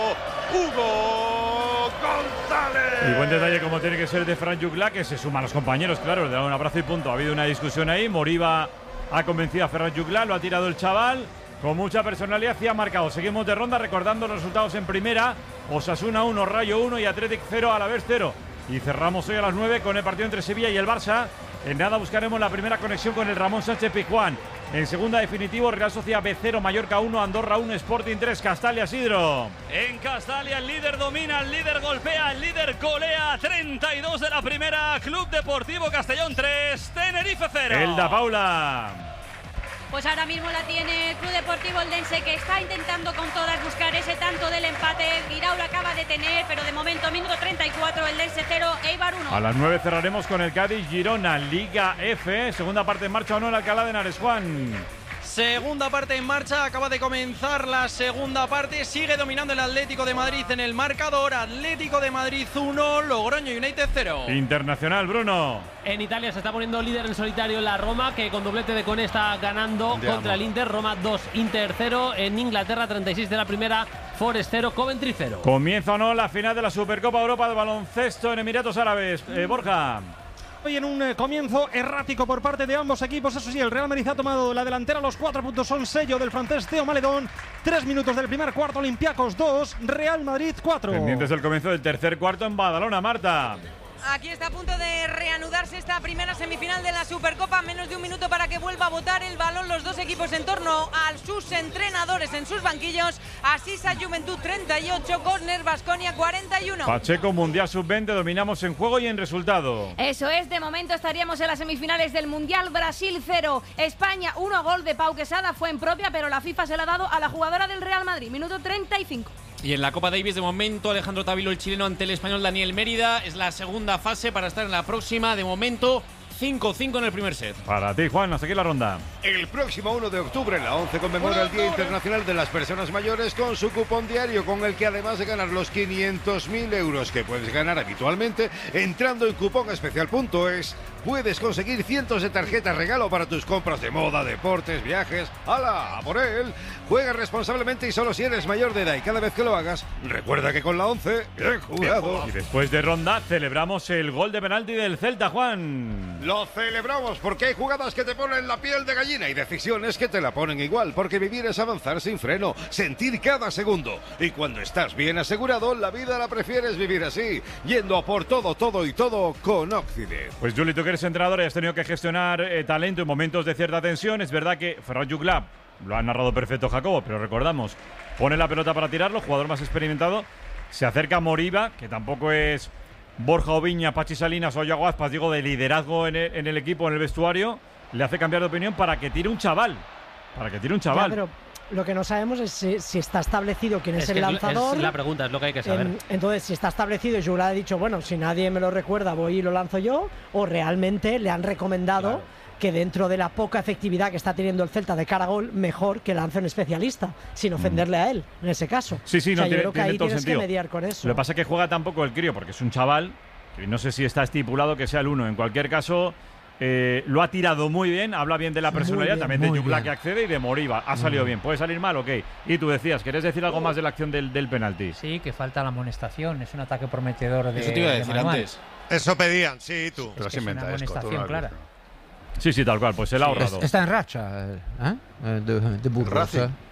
Hugo González. Y buen detalle como tiene que ser de Ferran Jutgla, que se suma a los compañeros, claro, le da un abrazo y punto. Ha habido una discusión ahí. Moriba ha convencido a Ferran Jutgla, lo ha tirado el chaval con mucha personalidad y ha marcado. Seguimos de ronda recordando los resultados en primera. Osasuna uno, Rayo uno y Athletic cero, Alavés cero. Y cerramos hoy a las nueve con el partido entre Sevilla y el Barça. En nada buscaremos la primera conexión con el Ramón Sánchez Pizjuán. En segunda definitivo, Real Sociedad B cero, Mallorca uno, Andorra uno, Sporting tres, Castalia, Sidro. En Castalia el líder domina, el líder golpea, el líder golea. treinta y dos de la primera. Club Deportivo Castellón tres, Tenerife cero. Elda Paula. Pues ahora mismo la tiene el Club Deportivo Eldense, que está intentando con todas buscar ese tanto del empate. Guirao lo acaba de tener, pero de momento minuto treinta y cuatro, Eldense cero, Eibar uno. A las nueve cerraremos con el Cádiz Girona, Liga F. Segunda parte en marcha o no en Alcalá de Henares, Juan. Segunda parte en marcha, acaba de comenzar la segunda parte, sigue dominando el Atlético de Madrid en el marcador. Atlético de Madrid uno, Logroño United cero. Internacional, Bruno. En Italia se está poniendo líder en solitario la Roma, que con doblete de Koné está ganando Andiamo. contra el Inter. Roma dos, Inter cero. En Inglaterra, treinta y seis de la primera, Forest cero, Coventry cero. Comienza o no la final de la Supercopa Europa de baloncesto en Emiratos Árabes. Eh, Borja. Hoy en un eh, comienzo errático por parte de ambos equipos. Eso sí, el Real Madrid ha tomado la delantera. Los cuatro puntos son sello del francés Theo Maledon. Tres minutos del primer cuarto, Olympiacos dos, Real Madrid cuatro. Pendientes del comienzo del tercer cuarto en Badalona, Marta. Aquí está a punto de reanudarse esta primera semifinal de la Supercopa. Menos de un minuto para que vuelva a botar el balón los dos equipos en torno a sus entrenadores en sus banquillos. Asisa Juventud treinta y ocho, Córner Baskonia cuarenta y uno. Pacheco, Mundial sub veinte, dominamos en juego y en resultado. Eso es, de momento estaríamos en las semifinales del Mundial. Brasil cero, España uno, gol de Pau Quesada, fue en propia, pero la FIFA se la ha dado a la jugadora del Real Madrid, minuto treinta y cinco. Y en la Copa Davis, de momento, Alejandro Tavilo, el chileno, ante el español Daniel Mérida. Es la segunda fase para estar en la próxima. De momento, cinco cinco en el primer set. Para ti, Juan, hasta aquí la ronda. El próximo uno de octubre, la ONCE conmemora el Día Internacional de las Personas Mayores con su cupón diario, con el que además de ganar los quinientos mil euros que puedes ganar habitualmente, entrando en cupón especial punto es, puedes conseguir cientos de tarjetas regalo para tus compras de moda, deportes, viajes. ¡Hala! ¡A por él! Juega responsablemente y solo si eres mayor de edad, y cada vez que lo hagas, recuerda que con la ONCE he jugado. Y después de ronda celebramos el gol de penalti del Celta, Juan. Lo celebramos porque hay jugadas que te ponen la piel de gallina y decisiones que te la ponen igual, porque vivir es avanzar sin freno, sentir cada segundo. Y cuando estás bien asegurado, la vida la prefieres vivir así, yendo a por todo, todo y todo con Occident. Pues Juli, tú que eres entrenador y has tenido que gestionar eh, talento en momentos de cierta tensión. Es verdad que Ferran Jutgla, lo ha narrado perfecto Jacobo, pero recordamos, pone la pelota para tirarlo, jugador más experimentado. Se acerca a Moriba, que tampoco es Borja Oviña, Pachi Salinas o Yago Aspas, digo, de liderazgo en el, en el equipo, en el vestuario. Le hace cambiar de opinión para que tire un chaval. Para que tire un chaval. Ya, pero lo que no sabemos es si, si está establecido quién es, Es el que es- lanzador. es la pregunta, es lo que hay que saber. Em, entonces, si está establecido y Jutgla ha dicho, bueno, si nadie me lo recuerda, voy y lo lanzo yo, o realmente le han recomendado que dentro de la poca efectividad que está teniendo el Celta de cara a gol, mejor que lance un especialista, sin ofenderle a él, en ese caso. Sí, sí, O sea, no, yo tiene, creo que tiene ahí todo tienes sentido. que mediar con eso. Lo que pasa es que juega tampoco el crío, porque es un chaval, que no sé si está estipulado que sea el uno. En cualquier caso, eh, lo ha tirado muy bien, habla bien de la personalidad, bien, también de muy Jutgla bien. que accede y de Moriba. Ha salido bien, puede salir mal, ok. Y tú decías, ¿querés decir algo más de la acción del, del penalti? Sí, que falta la amonestación, es un ataque prometedor de Eso te iba a de decir Manuel. antes. Eso pedían, sí, tú. Es que es una amonestación clara. Sí, sí, tal cual, pues se la ha Sí, ahorrado. es- está en racha, ¿eh? Eh, De, de Burgos. Racing. ¿eh?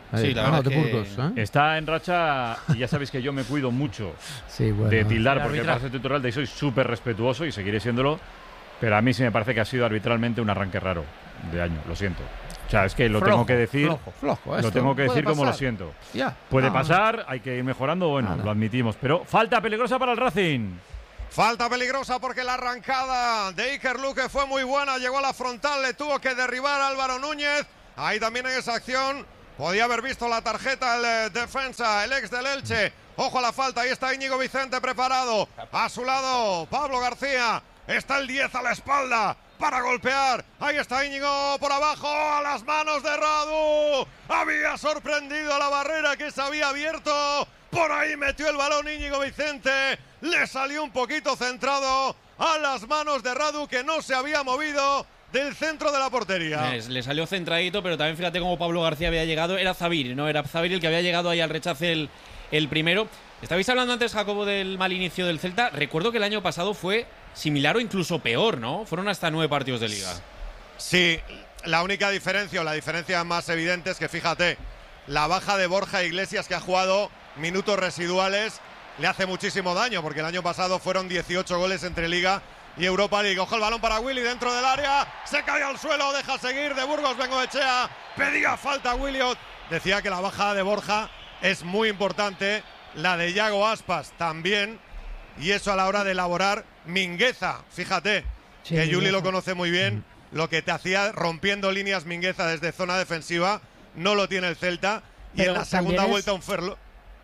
Sí, la verdad. Ah, de que Burgos, ¿eh? Está en racha y ya sabéis que yo me cuido mucho sí, bueno, de tildar, porque arbitra... pase tutorial de soy súper respetuoso y seguiré siéndolo, pero a mí sí me parece que ha sido arbitralmente un arranque raro de año, lo siento. O sea, es que lo flojo, tengo que decir, flojo, flojo, lo tengo que decir como lo siento. Ya. Puede no, pasar, hay que ir mejorando, bueno, nada. Lo admitimos, pero falta peligrosa para el Racing. Falta peligrosa porque la arrancada de Iker Luque fue muy buena, llegó a la frontal, le tuvo que derribar a Álvaro Núñez. Ahí también en esa acción podía haber visto la tarjeta el eh, defensa, el ex del Elche. Ojo a la falta, ahí está Íñigo Vicente preparado. A su lado Pablo García, está el diez a la espalda para golpear. Ahí está Íñigo por abajo, a las manos de Radu. Había sorprendido la barrera que se había abierto. Por ahí metió el balón Íñigo Vicente. Le salió un poquito centrado a las manos de Radu, que no se había movido del centro de la portería. Es, le salió centradito, pero también fíjate cómo Pablo García había llegado. Era Zabir, ¿no? Era Zabir el que había llegado ahí al rechace el, el primero. Estabais hablando antes, Jacobo, del mal inicio del Celta. Recuerdo que el año pasado fue similar o incluso peor, ¿no? Fueron hasta nueve partidos de liga. Sí, la única diferencia, o la diferencia más evidente es que, fíjate, la baja de Borja Iglesias, que ha jugado minutos residuales, le hace muchísimo daño, porque el año pasado fueron dieciocho goles entre Liga y Europa League. Ojo el balón para Willy dentro del área, se cae al suelo, deja seguir de Burgos Bengoechea, pedía falta Williot. Decía que la bajada de Borja es muy importante, la de Yago Aspas también, y eso a la hora de elaborar Mingueza, fíjate, sí, que Juli lo conoce muy bien, lo que te hacía rompiendo líneas Mingueza desde zona defensiva, no lo tiene el Celta, y pero en la segunda es... vuelta un Ferlo...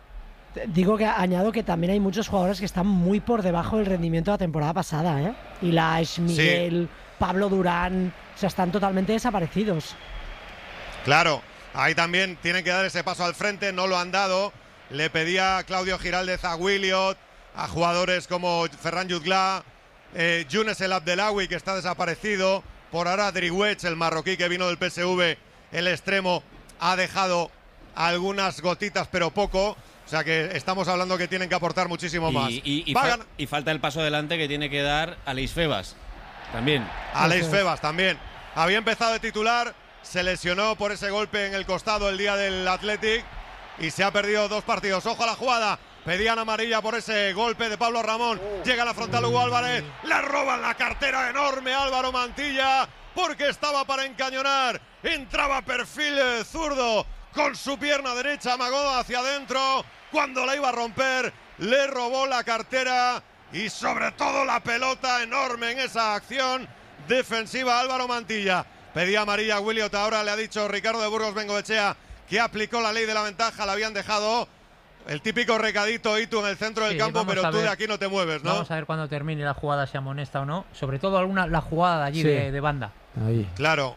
Digo que añado que también hay muchos jugadores que están muy por debajo del rendimiento de la temporada pasada, ¿eh? Ilaix, Miguel, sí. Pablo Durán, o sea, están totalmente desaparecidos. Claro, ahí también tienen que dar ese paso al frente, no lo han dado. Le pedía a Claudio Giraldez a Williot, a jugadores como Ferran Jutgla, eh, Younes El Abdelawi, que está desaparecido. Por ahora Driouech, el marroquí que vino del P S V, el extremo, ha dejado algunas gotitas, pero poco. O sea que estamos hablando que tienen que aportar muchísimo más. Y, y, y, fa y falta el paso adelante que tiene que dar Aleix Febas. También. Aleix Febas también. Había empezado de titular, se lesionó por ese golpe en el costado el día del Athletic y se ha perdido dos partidos. Ojo a la jugada. Pedían amarilla por ese golpe de Pablo Ramón. Llega a la frontal Hugo Álvarez. Le roban la cartera enorme a Álvaro Mantilla porque estaba para encañonar. Entraba perfil zurdo. Con su pierna derecha amagó hacia adentro. Cuando la iba a romper, le robó la cartera y sobre todo la pelota enorme en esa acción defensiva Álvaro Mantilla. Pedía amarilla a Williot, ahora le ha dicho Ricardo de Burgos Bengoechea que aplicó la ley de la ventaja, la habían dejado. El típico recadito Itu en el centro sí, del campo, pero tú de aquí no te mueves, ¿no? Vamos a ver cuando termine la jugada si amonesta o no. Sobre todo alguna la jugada de allí sí. de, de banda. Ahí. Claro.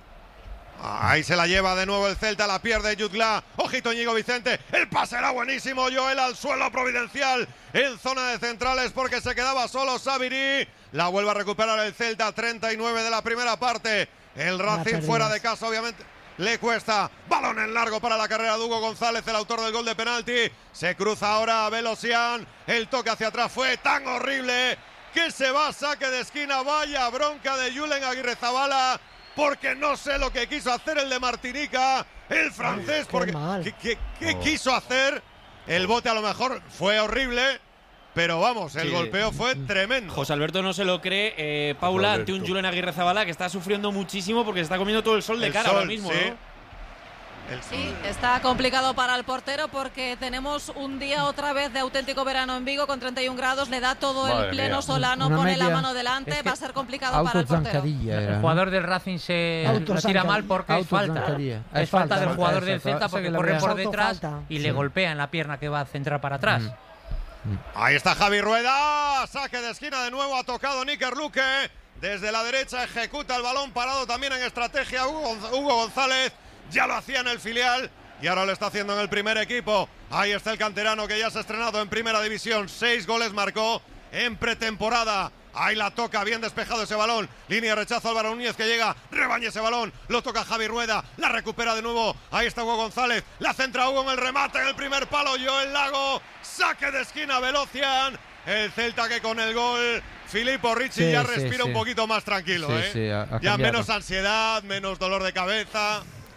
Ahí se la lleva de nuevo el Celta, la pierde Jutgla. Ojito Íñigo Vicente, el pase era buenísimo. Joel al suelo providencial en zona de centrales porque se quedaba solo Sabiri. La vuelve a recuperar el Celta, treinta y nueve de la primera parte. El Racing fuera de casa, obviamente. Le cuesta, balón en largo para la carrera de Hugo González, el autor del gol de penalti. Se cruza ahora a Velosian, el toque hacia atrás fue tan horrible que se va a saque de esquina. Vaya bronca de Julen Aguirrezabala, porque no sé lo que quiso hacer el de Martinica, el francés, Ay, porque ¿qué, qué, qué oh. quiso hacer? El bote a lo mejor fue horrible, pero vamos, el sí. golpeo fue tremendo. José Alberto no se lo cree, eh, Paula, ante un Julen Aguirrezabala que está sufriendo muchísimo porque se está comiendo todo el sol de el cara sol, ahora mismo, sí. ¿no? El... Sí, está complicado para el portero porque tenemos un día otra vez de auténtico verano en Vigo con treinta y un grados, le da todo Madre el pleno mía. solano, Una pone la mano delante, es que va a ser complicado para el portero. El jugador del Racing se lo tira mal porque es falta. Es falta, falta del jugador del Celta porque corre por detrás y sí. le golpea en la pierna que va a centrar para atrás. Mm. Ahí está Javi Rueda, saque de esquina de nuevo, ha tocado Iker Luque. Desde la derecha ejecuta el balón parado también en estrategia Hugo, Hugo González. Ya lo hacía en el filial y ahora lo está haciendo en el primer equipo. Ahí está el canterano que ya se ha estrenado en primera división. Seis goles marcó en pretemporada. Ahí la toca, bien despejado ese balón. Línea de rechazo Álvaro Núñez que llega, rebaña ese balón. Lo toca Javi Rueda, la recupera de nuevo. Ahí está Hugo González, la centra Hugo en el remate, en el primer palo. Joel Lago, saque de esquina Velocian. El Celta que con el gol Filippo Ricci sí, ya respira sí, sí. un poquito más tranquilo. Sí, ¿eh? sí, ha, ha ya menos ansiedad, menos dolor de cabeza.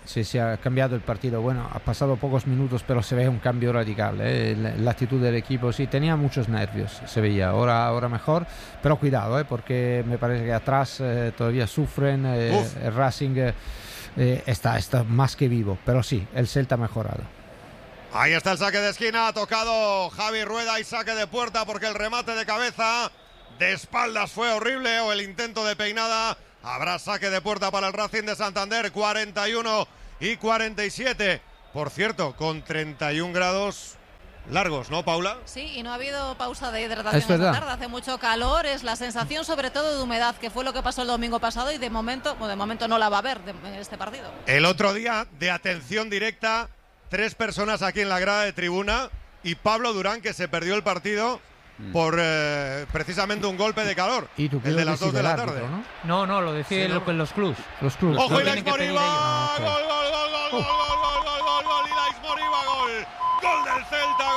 sí, sí, ha cambiado el partido. Bueno, ha pasado pocos minutos, pero se ve un cambio radical. ¿eh? La, la actitud del equipo, sí, tenía muchos nervios, se veía. Ahora, ahora mejor, pero cuidado, ¿eh? porque me parece que atrás eh, todavía sufren. Eh, el Racing eh, eh, está, está más que vivo, pero sí, el Celta ha mejorado. Ahí está el saque de esquina, ha tocado Javi Rueda y saque de puerta porque el remate de cabeza de espaldas fue horrible o el intento de peinada. Habrá saque de puerta para el Racing de Santander, cuarenta y uno y cuarenta y siete. Por cierto, con treinta y un grados largos, ¿no, Paula? Sí, y no ha habido pausa de hidratación Es esta verdad. tarde. Hace mucho calor, es la sensación sobre todo de humedad, que fue lo que pasó el domingo pasado y de momento, bueno, de momento no la va a haber de, en este partido. El otro día, de atención directa, tres personas aquí en la grada de tribuna y Pablo Durán, que se perdió el partido por eh, precisamente un golpe de calor. ¿Y tú el de las dos de la tarde. ¿no? No, no, lo decide Sí, lo ¿no? que los clubs. Los clubes. ¡Ojo, Lo Ilaix tienen que pedir Moriba! ellos. Ah, ok. ¡Gol, gol, gol, gol, gol, gol, gol, gol, gol, gol! Ilaix Moriba, gol. ¡Gol del Celta,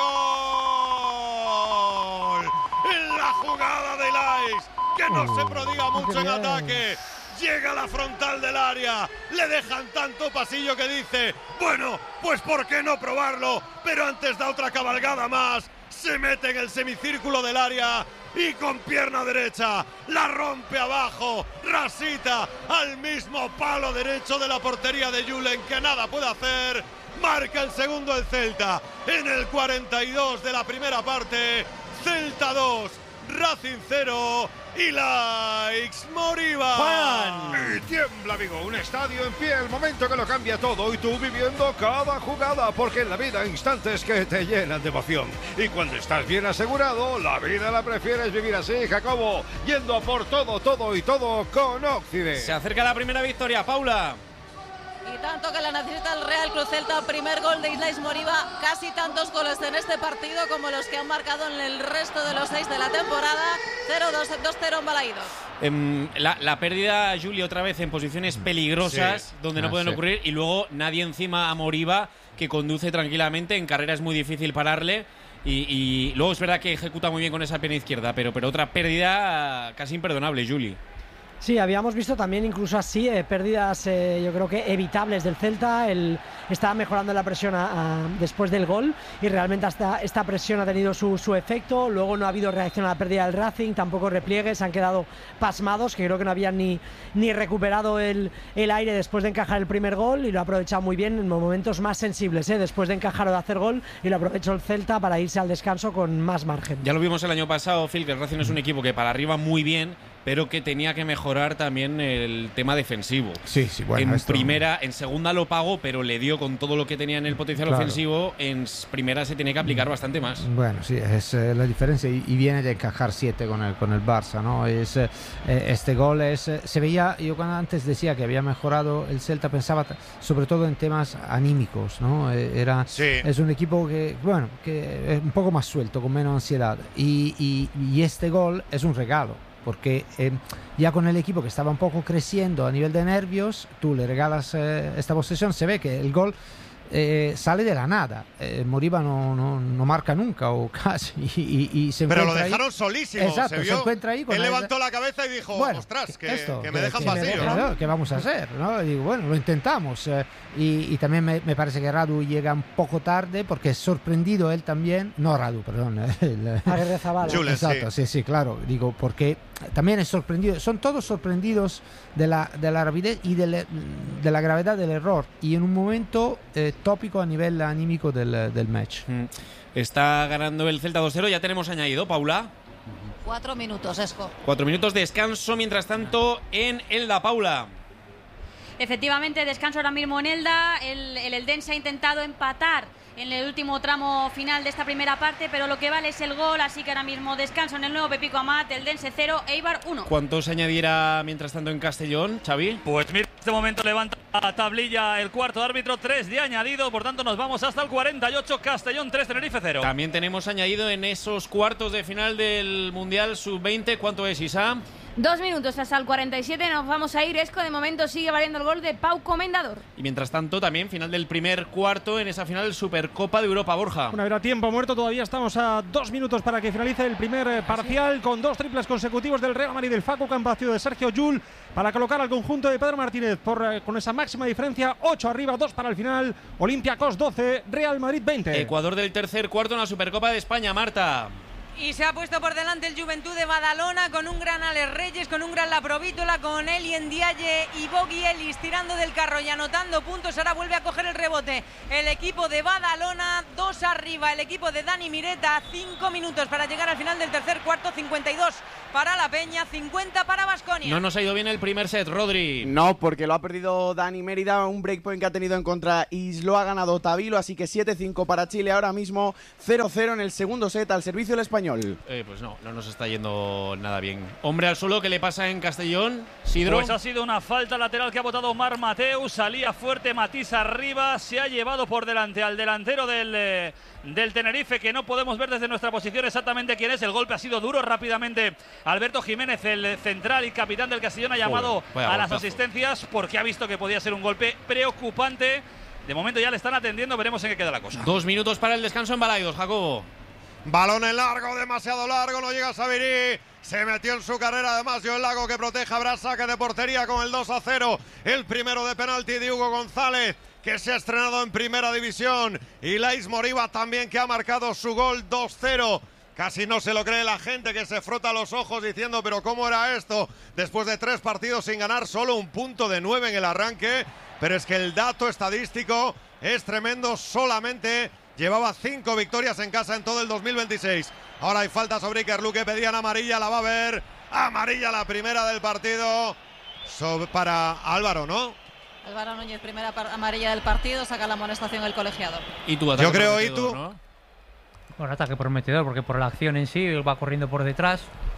gol! En la jugada de Ilaix, que no se prodiga mucho en ataque. Llega a la frontal del área, le dejan tanto pasillo que dice, bueno, pues ¿por qué no probarlo? Pero antes da otra cabalgada más, se mete en el semicírculo del área y con pierna derecha la rompe abajo, rasita al mismo palo derecho de la portería de Julen, que nada puede hacer. Marca el segundo el Celta en el cuarenta y dos de la primera parte. Celta dos, Racing cero. Ilaix Moriba. Juan. Y tiembla Vigo, un estadio en pie, el momento que lo cambia todo y tú viviendo cada jugada, porque en la vida hay instantes que te llenan de emoción. Y cuando estás bien asegurado, la vida la prefieres vivir así, Jacobo, yendo a por todo, todo y todo con Occident. Se acerca la primera victoria, Paula. Y tanto que la necesita el Real Cruz Celta, primer gol de Ilaix Moriba, casi tantos goles en este partido como los que han marcado en el resto de los seis de la temporada. cero dos, dos cero en Balaídos. Eh, la, la pérdida, Juli, otra vez en posiciones peligrosas, Sí. donde no Ah, pueden sí. ocurrir, y luego nadie encima a Moriba, que conduce tranquilamente, en carrera es muy difícil pararle, y, y luego es verdad que ejecuta muy bien con esa pierna izquierda, pero, pero otra pérdida casi imperdonable, Juli. Sí, habíamos visto también incluso así eh, pérdidas eh, yo creo que evitables del Celta. El, estaba mejorando la presión a, a, después del gol y realmente hasta esta presión ha tenido su, su efecto. Luego no ha habido reacción a la pérdida del Racing, tampoco repliegues, han quedado pasmados, que creo que no habían ni, ni recuperado el, el aire después de encajar el primer gol, y lo ha aprovechado muy bien en momentos más sensibles, eh, después de encajar o de hacer gol, y lo aprovechó el Celta para irse al descanso con más margen. Ya lo vimos el año pasado, Phil, que el Racing es un equipo que para arriba muy bien, pero que tenía que mejorar también el tema defensivo. Sí, sí, bueno, en esto- primera, en segunda lo pagó, pero le dio con todo lo que tenía en el potencial Claro. ofensivo. En s- primera se tiene que aplicar bastante más. Bueno, sí, es eh, la diferencia, y, y viene de encajar siete con el, con el Barça, ¿no? Es, eh, este gol es, eh, se veía, yo cuando antes decía que había mejorado el Celta, pensaba t- sobre todo en temas anímicos, ¿no? Eh, era, Sí. Es un equipo que, bueno, que es un poco más suelto, con menos ansiedad, y, y, y este gol es un regalo, porque eh, ya con el equipo que estaba un poco creciendo a nivel de nervios, tú le regalas eh, esta posesión, se ve que el gol eh, sale de la nada. Eh, Moriba no, no, no marca nunca o casi, y, y- y se Pero lo encuentra ahí- dejaron solísimo. Exacto, se, se vio. encuentra ahí con Él el- levantó la cabeza y dijo, Bueno, ostras, que, esto, que me dejan vacío. claro, ¿no? ¿qué vamos a hacer? ¿no? Y digo, bueno, lo intentamos. eh, y, y también me, me parece que Radu llega un poco tarde, porque es sorprendido él también. No Radu, perdón. el- Aguirre Zabala. Julen, Exacto, sí. sí, claro. Digo, porque también es sorprendido. Son todos sorprendidos de la, de la rapidez y de, la- de la gravedad del error. Y en un momento eh, tópico a nivel anímico del, del match. Mm. Está ganando el Celta dos cero. Ya tenemos añadido, Paula. Cuatro minutos, Esco. Cuatro minutos de descanso, mientras tanto, en Elda, Paula. Efectivamente, descanso ahora mismo en Elda. El, el Eldense ha intentado empatar en el último tramo final de esta primera parte, pero lo que vale es el gol, así que ahora mismo descanso en el nuevo Pepico Amat, Eldense cero, Eibar uno. ¿Cuánto se añadiera mientras tanto en Castellón, Xavi? Pues mira, en este momento levanta la tablilla el cuarto árbitro, tres de añadido, por tanto nos vamos hasta el cuarenta y ocho, Castellón tres, Tenerife cero. También tenemos añadido en esos cuartos de final del Mundial sub veinte. ¿Cuánto es, Isa? Dos minutos hasta el cuarenta y siete, nos vamos a ir. Esco, de momento sigue valiendo el gol de Pau Comendador. Y mientras tanto, también final del primer cuarto en esa final Supercopa de Europa, Borja. Una vez a tiempo muerto, todavía estamos a dos minutos para que finalice el primer eh, parcial, con dos triples consecutivos del Real Madrid, del Facu Campacio, de Sergio Llull, para colocar al conjunto de Pedro Martínez por, eh, con esa máquina máxima diferencia, ocho arriba, dos para el final. Olympiacos doce, Real Madrid veinte. Ecuador del tercer cuarto en la Supercopa de España, Marta. Y se ha puesto por delante el Juventud de Badalona con un gran Alex Reyes, con un gran La Provítola, con Eli Ndiaye y Bogi Ellis tirando del carro y anotando puntos. Ahora vuelve a coger el rebote el equipo de Badalona, dos arriba el equipo de Dani Mireta, cinco minutos para llegar al final del tercer cuarto, cincuenta y dos para la Peña, cincuenta para Baskonia. No nos ha ido bien el primer set, Rodri. No, porque lo ha perdido Dani Mérida, un breakpoint que ha tenido en contra y lo ha ganado Tavilo, así que siete cinco para Chile ahora mismo, cero cero en el segundo set al servicio del español. Eh, pues no, no nos está yendo nada bien. Hombre al suelo, ¿qué le pasa en Castellón, Sidro? Pues ha sido una falta lateral que ha votado Omar Mateu, salía fuerte Matís arriba, se ha llevado por delante al delantero del, eh, del Tenerife, que no podemos ver desde nuestra posición exactamente quién es. El golpe ha sido duro, rápidamente Alberto Jiménez, el central y capitán del Castellón, ha llamado Joder, a las golpazo. asistencias porque ha visto que podía ser un golpe preocupante. De momento ya le están atendiendo, veremos en qué queda la cosa. Dos minutos para el descanso en Balaidos, Jacobo. Balón en largo, demasiado largo, no llega Sabirí. Se metió en su carrera además Joel Lago, que protege, habrá saque de portería con el dos a cero. El primero de penalti de Hugo González, que se ha estrenado en primera división. Y Lais Moriba también, que ha marcado su gol dos cero. Casi no se lo cree la gente, que se frota los ojos diciendo pero ¿cómo era esto? Después de tres partidos sin ganar, solo un punto de nueve en el arranque. Pero es que el dato estadístico es tremendo, solamente llevaba cinco victorias en casa en todo el dos mil veintiséis. Ahora hay falta sobre Iker Luque, pedían amarilla, la va a ver. Amarilla la primera del partido sobre, para Álvaro, ¿no? Álvaro Núñez, primera amarilla del partido, saca la amonestación el colegiado. ¿Y tú, Yo creo, ¿y tú? ¿No? Bueno, ataque prometedor, porque por la acción en sí va corriendo por detrás.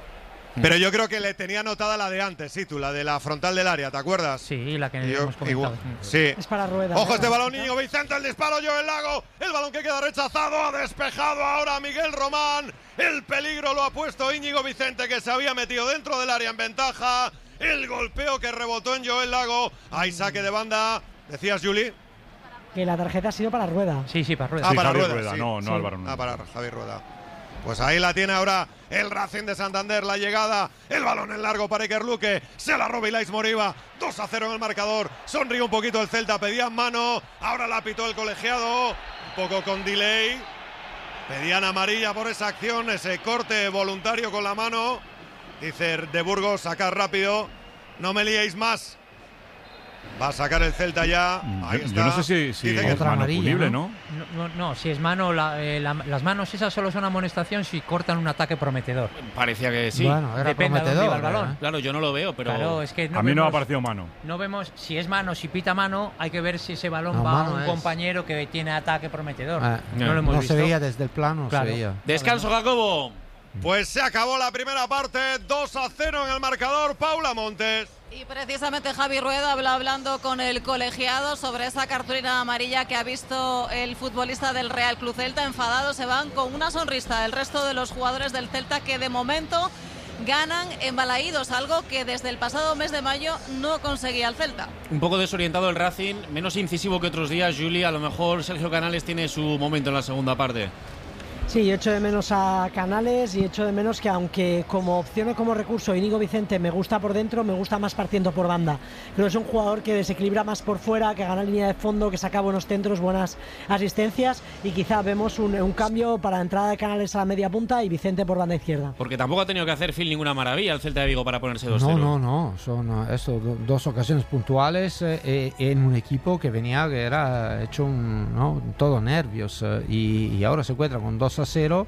Pero yo creo que le tenía anotada la de antes, sí, tú, la de la frontal del área, ¿te acuerdas? Sí, la que yo, hemos comentado. Igual, sí. Es para Rueda. Ojo este balón, Íñigo Vicente, el disparo, Joel Lago, el balón que queda rechazado, ha despejado ahora Miguel Román, el peligro lo ha puesto Íñigo Vicente, que se había metido dentro del área en ventaja, el golpeo que rebotó en Joel Lago, hay saque de banda, decías, Juli. Que la tarjeta ha sido para Rueda. Sí, sí, para Rueda. Ah, Sí, para Javier Rueda, Rueda, sí. no, no Sí. Álvaro Núñez. Ah, para Javier Rueda. Pues ahí la tiene ahora el Racing de Santander, la llegada, el balón en largo para Iker Luque, se la roba Ilais Moriba, dos a cero en el marcador, sonríe un poquito el Celta, pedían mano, ahora la pitó el colegiado, un poco con delay, pedían amarilla por esa acción, ese corte voluntario con la mano, dice de Burgos, sacar rápido, no me liéis más. Va a sacar el Celta ya. Ahí Yo, está. yo no sé si, si Dice que es otra mano amarilla, punible, ¿no? ¿no? No, no, no, si es mano, la, eh, la, las manos esas solo son amonestación si cortan un ataque prometedor. Parecía que sí. Bueno, era Depende de dónde iba el balón. ¿eh? Claro, yo no lo veo, pero. Claro, es que no a mí no me ha vemos- parecido mano. No vemos si es mano, si pita mano, hay que ver si ese balón No, va a mano un es. compañero que tiene ataque prometedor. Ah, no lo hemos no visto. se veía desde el plano, Claro. se veía. Descanso, Jacobo. Pues se acabó la primera parte, dos a cero en el marcador, Paula Montes. Y precisamente Javi Rueda habla hablando con el colegiado sobre esa cartulina amarilla que ha visto el futbolista del Real Club Celta. Enfadado, se van con una sonrisa el resto de los jugadores del Celta, que de momento ganan en Balaídos, algo que desde el pasado mes de mayo no conseguía el Celta. Un poco desorientado el Racing, menos incisivo que otros días, Juli. A lo mejor Sergio Canales tiene su momento en la segunda parte. Sí, yo echo de menos a Canales y echo de menos que, aunque como opción o como recurso Íñigo Vicente me gusta por dentro, me gusta más partiendo por banda. Creo que es un jugador que desequilibra más por fuera, que gana línea de fondo, que saca buenos centros, buenas asistencias, y quizá vemos un, un cambio para entrada de Canales a la media punta y Vicente por banda izquierda. Porque tampoco ha tenido que hacer Phil ninguna maravilla el Celta de Vigo para ponerse dos cero. No, no, no, son eh, eso, do- dos ocasiones puntuales eh, eh, en un equipo que venía, que era hecho un, ¿no? todo nervios eh, y, y ahora se encuentra con dos a cero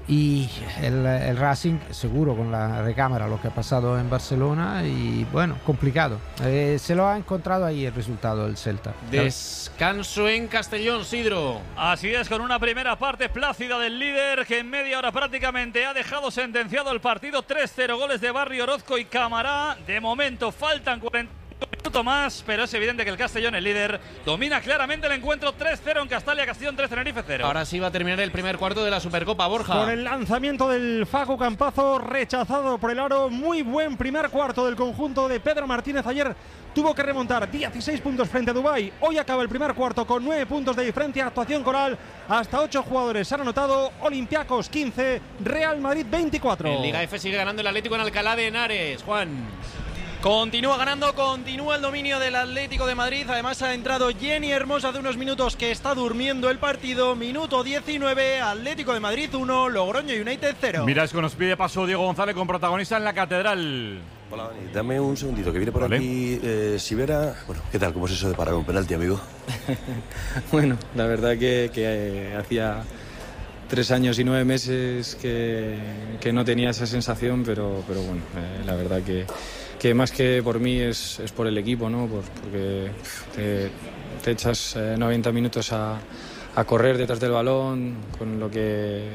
y el, el Racing seguro con la recámara lo que ha pasado en Barcelona y bueno, complicado. Eh, se lo ha encontrado ahí el resultado del Celta. Descanso en Castellón, Sidro. Así es, con una primera parte plácida del líder que en media hora prácticamente ha dejado sentenciado el partido. tres cero, goles de Barrio Orozco y Camará. De momento faltan cuarenta minutos más, pero es evidente que el Castellón, el líder, domina claramente el encuentro. tres cero en Castalia, Castellón tres, Tenerife cero. Ahora sí va a terminar el primer cuarto de la Supercopa, Borja. Con el lanzamiento del Facu Campazo, rechazado por el aro. Muy buen primer cuarto del conjunto de Pedro Martínez. Ayer tuvo que remontar dieciséis puntos frente a Dubái. Hoy acaba el primer cuarto con nueve puntos de diferencia. Actuación coral. Hasta ocho jugadores han anotado. Olympiacos quince, Real Madrid veinticuatro. En Liga F sigue ganando el Atlético en Alcalá de Henares, Juan. Continúa ganando, continúa el dominio del Atlético de Madrid. Además ha entrado Jenny Hermoso hace unos minutos, que está durmiendo el partido. Minuto diecinueve, Atlético de Madrid uno, Logroño United cero. Mira, es que nos pide paso Diego González con protagonista en la Catedral. Hola, Dani, dame un segundito, que viene por Vale. aquí eh, Sivera. Bueno, ¿qué tal? ¿Cómo es eso de parar un penalti, amigo? Bueno, la verdad que, que eh, hacía tres años y nueve meses que, que no tenía esa sensación, pero, pero bueno, eh, la verdad que, que más que por mí es, es por el equipo, ¿no? Por, porque te, te echas eh, noventa minutos a, a correr detrás del balón, con lo que